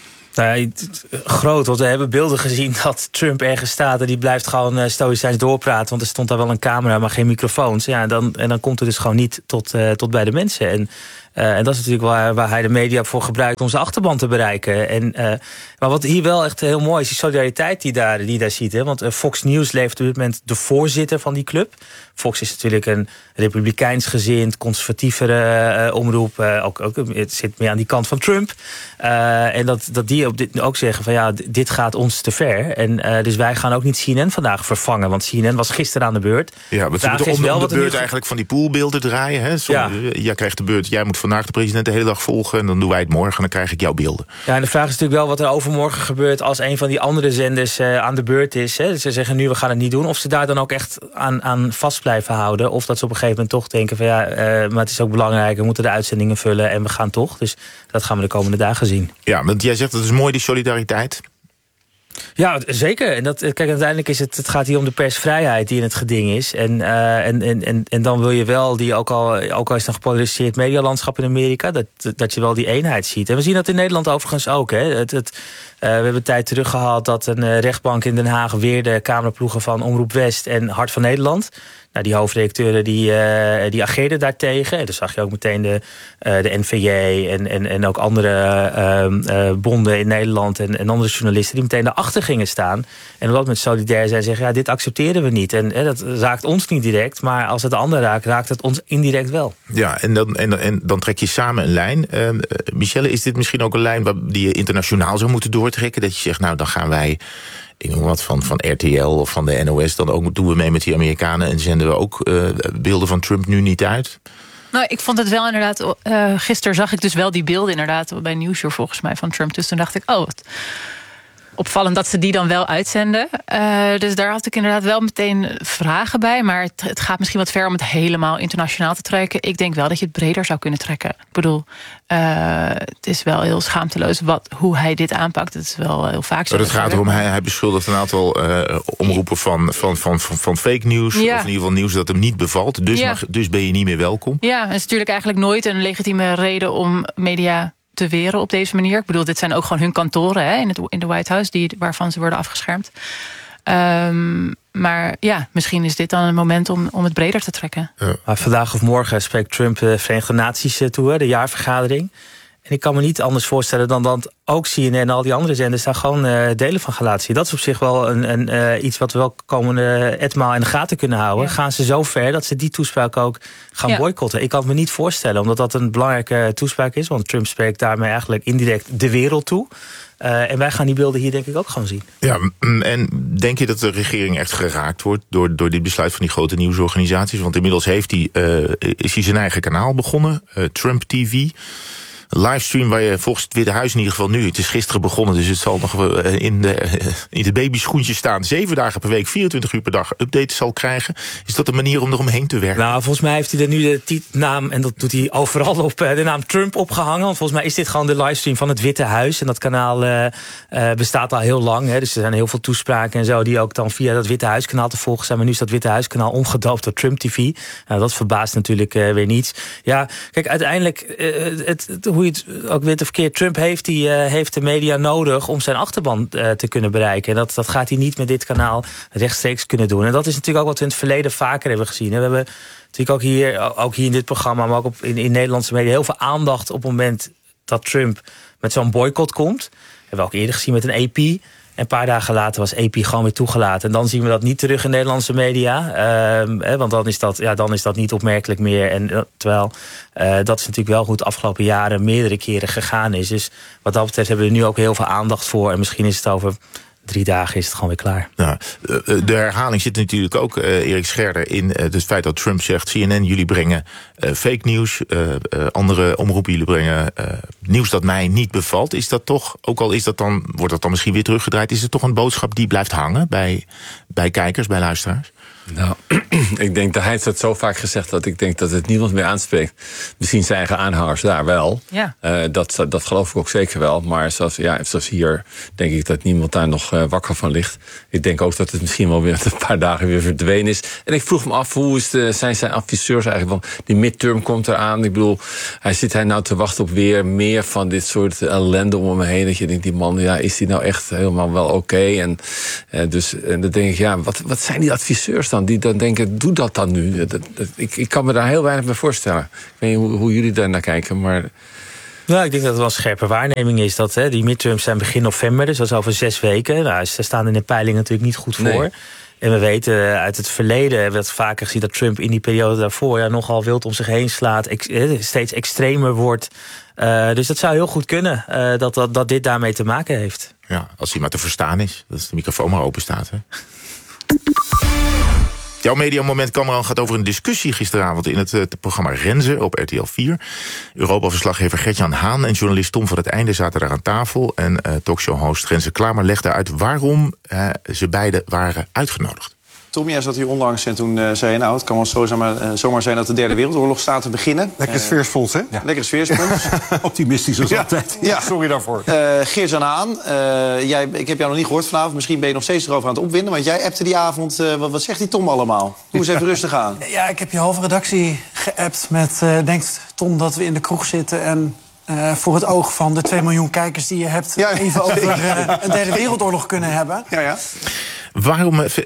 Speaker 23: Nou ja, groot, want we hebben beelden gezien dat Trump ergens staat en die blijft gewoon uh, stoïcijns doorpraten, want er stond daar wel een camera, maar geen microfoons. Ja, en dan, en dan komt het dus gewoon niet tot, uh, tot bij de mensen. En, uh, en dat is natuurlijk waar, waar hij de media voor gebruikt om zijn achterban te bereiken. En, uh, maar wat hier wel echt heel mooi is, die solidariteit die daar, die daar ziet. Hè? Want uh, Fox News levert op dit moment de voorzitter van die club. Fox is natuurlijk een republikeins gezind, conservatievere uh, omroep. Uh, ook, ook, het zit meer aan die kant van Trump. Uh, en dat, dat die op dit ook zeggen van ja, dit gaat ons te ver. En uh, dus wij gaan ook niet C N N vandaag vervangen. Want C N N was gisteren aan de beurt.
Speaker 10: Ja, want ze moeten om, om de beurt eigenlijk van die poolbeelden draaien. Hè? Som, ja. Jij krijgt de beurt, jij moet vandaag de president de hele dag volgen en dan doen wij het morgen en dan krijg ik jouw beelden.
Speaker 23: Ja, en de vraag is natuurlijk wel wat er overmorgen gebeurt als een van die andere zenders uh, aan de beurt is. Hè? Ze zeggen nu we gaan het niet doen. Of ze daar dan ook echt aan, aan vast blijven houden. Of dat ze op een gegeven moment toch denken van ja, uh, maar het is ook belangrijk, we moeten de uitzendingen vullen en we gaan toch. Dus dat gaan we de komende dagen zien.
Speaker 10: Ja, want jij zegt dat is mooi die solidariteit.
Speaker 23: Ja, zeker. En dat, kijk, uiteindelijk is het, het gaat hier om de persvrijheid die in het geding is. En, uh, en, en, en, en dan wil je wel, die ook al, ook al is een gepolariseerd medialandschap in Amerika, dat, dat je wel die eenheid ziet. En we zien dat in Nederland overigens ook. Hè. Het, het, uh, we hebben een tijd terug gehad dat een uh, rechtbank in Den Haag weer de cameraploegen van Omroep West en Hart van Nederland. Nou, die hoofdredacteuren die, uh, die ageerden daartegen. Dus zag je ook meteen de, uh, de N V J en, en, en ook andere uh, uh, bonden in Nederland en, en andere journalisten die meteen daarachter gingen staan. En omdat met solidair zijn zeggen, ja, dit accepteren we niet. En uh, dat raakt ons niet direct, maar als het de ander raakt, raakt het ons indirect wel.
Speaker 10: Ja, en dan, en, en dan trek je samen een lijn. Uh, Michelle, is dit misschien ook een lijn waar, die je internationaal zou moeten doortrekken? Dat je zegt, nou, dan gaan wij, ik noem wat, van, van R T L of van de N O S, dan ook doen we mee met die Amerikanen en zenden we ook uh, beelden van Trump nu niet uit?
Speaker 22: Nou, ik vond het wel inderdaad, uh, gisteren zag ik dus wel die beelden inderdaad bij Newshow volgens mij van Trump. Dus toen dacht ik, oh, wat opvallend dat ze die dan wel uitzenden. Uh, dus daar had ik inderdaad wel meteen vragen bij. Maar het, het gaat misschien wat ver om het helemaal internationaal te trekken. Ik denk wel dat je het breder zou kunnen trekken. Ik bedoel, uh, het is wel heel schaamteloos wat, hoe hij dit aanpakt. Het is wel heel vaak zo.
Speaker 10: Maar het gaat erom, hij, hij beschuldigt een aantal uh, omroepen van, van, van, van, van fake nieuws. Ja. Of in ieder geval nieuws dat hem niet bevalt. Dus, ja. mag, dus ben je niet meer welkom.
Speaker 22: Ja, het is natuurlijk eigenlijk nooit een legitieme reden om media te weren op deze manier. Ik bedoel, dit zijn ook gewoon hun kantoren hè, in, het, in de White House, die, waarvan ze worden afgeschermd. Um, maar ja, misschien is dit dan een moment om, om het breder te trekken.
Speaker 23: Ja. Maar vandaag of morgen spreekt Trump de Verenigde Naties toe, hè, de jaarvergadering. En ik kan me niet anders voorstellen dan dat ook C N N en al die andere zenders daar gewoon uh, delen van gaan laten zien. Dat is op zich wel een, een, uh, iets wat we wel komende etmaal in de gaten kunnen houden. Ja. Gaan ze zo ver dat ze die toespraak ook gaan ja. boycotten? Ik kan het me niet voorstellen, omdat dat een belangrijke toespraak is. Want Trump spreekt daarmee eigenlijk indirect de wereld toe. Uh, en wij gaan die beelden hier denk ik ook gewoon zien.
Speaker 10: Ja, en denk je dat de regering echt geraakt wordt door, door dit besluit van die grote nieuwsorganisaties? Want inmiddels heeft hij, uh, is hij zijn eigen kanaal begonnen, uh, Trump T V. Livestream waar je volgens het Witte Huis in ieder geval nu, het is gisteren begonnen, dus het zal nog in de, in de babyschoentjes staan, zeven dagen per week, vierentwintig uur per dag updates zal krijgen. Is dat een manier om eromheen te werken?
Speaker 23: Nou, volgens mij heeft hij er nu de naam, en dat doet hij overal op, de naam Trump opgehangen. Want volgens mij is dit gewoon de livestream van het Witte Huis. En dat kanaal uh, uh, bestaat al heel lang. Hè, dus er zijn heel veel toespraken en zo die ook dan via dat Witte Huiskanaal te volgen zijn. Maar nu is dat Witte Huiskanaal omgedoopt tot Trump T V. Nou, dat verbaast natuurlijk uh, weer niets. Ja, kijk, uiteindelijk, uh, het, het, hoe je het ook weet of verkeerd, Trump heeft, die, uh, heeft de media nodig om zijn achterban uh, te kunnen bereiken. En dat, dat gaat hij niet met dit kanaal rechtstreeks kunnen doen. En dat is natuurlijk ook wat we in het verleden vaker hebben gezien. We hebben natuurlijk ook hier, ook hier in dit programma, maar ook op, in, in Nederlandse media heel veel aandacht op het moment dat Trump met zo'n boycott komt. Hebben we ook eerder gezien met een A P. En een paar dagen later was A P gewoon weer toegelaten. En dan zien we dat niet terug in Nederlandse media. Uh, hè, want dan is, dat, ja, dan is dat niet opmerkelijk meer. En, uh, terwijl uh, dat is natuurlijk wel goed de afgelopen jaren meerdere keren gegaan is. Dus wat dat betreft hebben we er nu ook heel veel aandacht voor. En misschien is het over drie dagen is het gewoon weer klaar.
Speaker 10: Nou, de herhaling zit natuurlijk ook, uh, Erik Scherder, in uh, het feit dat Trump zegt: C N N, jullie brengen uh, fake nieuws. Uh, uh, andere omroepen, jullie brengen uh, nieuws dat mij niet bevalt. Is dat toch, ook al is dat dan, wordt dat dan misschien weer teruggedraaid, is het toch een boodschap die blijft hangen bij, bij kijkers, bij luisteraars?
Speaker 1: Nou, ik denk dat hij heeft het zo vaak gezegd dat ik denk dat het niemand meer aanspreekt. Misschien zijn eigen aanhangers daar wel.
Speaker 22: Ja.
Speaker 1: Uh, dat, dat geloof ik ook zeker wel. Maar zoals, ja, zoals hier denk ik dat niemand daar nog uh, wakker van ligt. Ik denk ook dat het misschien wel weer een paar dagen weer verdwenen is. En ik vroeg me af, hoe is de, zijn zijn adviseurs eigenlijk? Want die midterm komt eraan. Ik bedoel, hij zit hij nou te wachten op weer meer van dit soort ellende om hem heen. Dat je denkt, die man, ja, is die nou echt helemaal wel oké? Okay? En, uh, dus, en dan denk ik, ja, wat, wat zijn die adviseurs dan? Die dan denken, doe dat dan nu. Dat, dat, ik, ik kan me daar heel weinig bij voorstellen. Ik weet niet hoe, hoe jullie daar naar kijken, maar...
Speaker 23: Nou, ik denk dat het wel een scherpe waarneming is. Dat hè, die midterms zijn begin november, dus dat is over zes weken. Nou, ze staan in de peiling natuurlijk niet goed voor. Nee. En we weten uit het verleden, hebben we het vaker gezien, dat Trump in die periode daarvoor ja, nogal wild om zich heen slaat. Ex, steeds extremer wordt. Uh, dus dat zou heel goed kunnen, uh, dat, dat, dat dit daarmee te maken heeft.
Speaker 10: Ja, als hij maar te verstaan is. Dat de microfoon maar open staat, hè? Jouw mediamoment, Kamran, gaat over een discussie gisteravond in het, het programma Renze op R T L vier. Europa-verslaggever Gert-Jan Haan en journalist Tom van het Einde zaten daar aan tafel. En uh, talkshow-host Renze Klamer legde uit waarom uh, ze beiden waren uitgenodigd.
Speaker 2: Tom, jij zat hier onlangs en toen uh, zei je... nou, het kan wel zo zomaar, uh, zomaar zijn dat de derde wereldoorlog staat te beginnen.
Speaker 4: Lekker sfeerspons, hè?
Speaker 2: Ja. Lekker sfeerspons.
Speaker 4: Optimistisch als ja. altijd. Ja. Sorry daarvoor.
Speaker 2: Uh, Geert-Jan Haan, uh, jij, ik heb jou nog niet gehoord vanavond. Misschien ben je nog steeds erover aan het opwinden. Want jij appte die avond, uh, wat, wat zegt die Tom allemaal? Doe eens even rustig aan.
Speaker 24: Ja, ik heb je halve redactie geappt met... Uh, denkt Tom dat we in de kroeg zitten en... Uh, voor het oog van de twee miljoen kijkers die je hebt... Ja, even over uh, een derde wereldoorlog kunnen hebben.
Speaker 10: Ja, ja. Waarom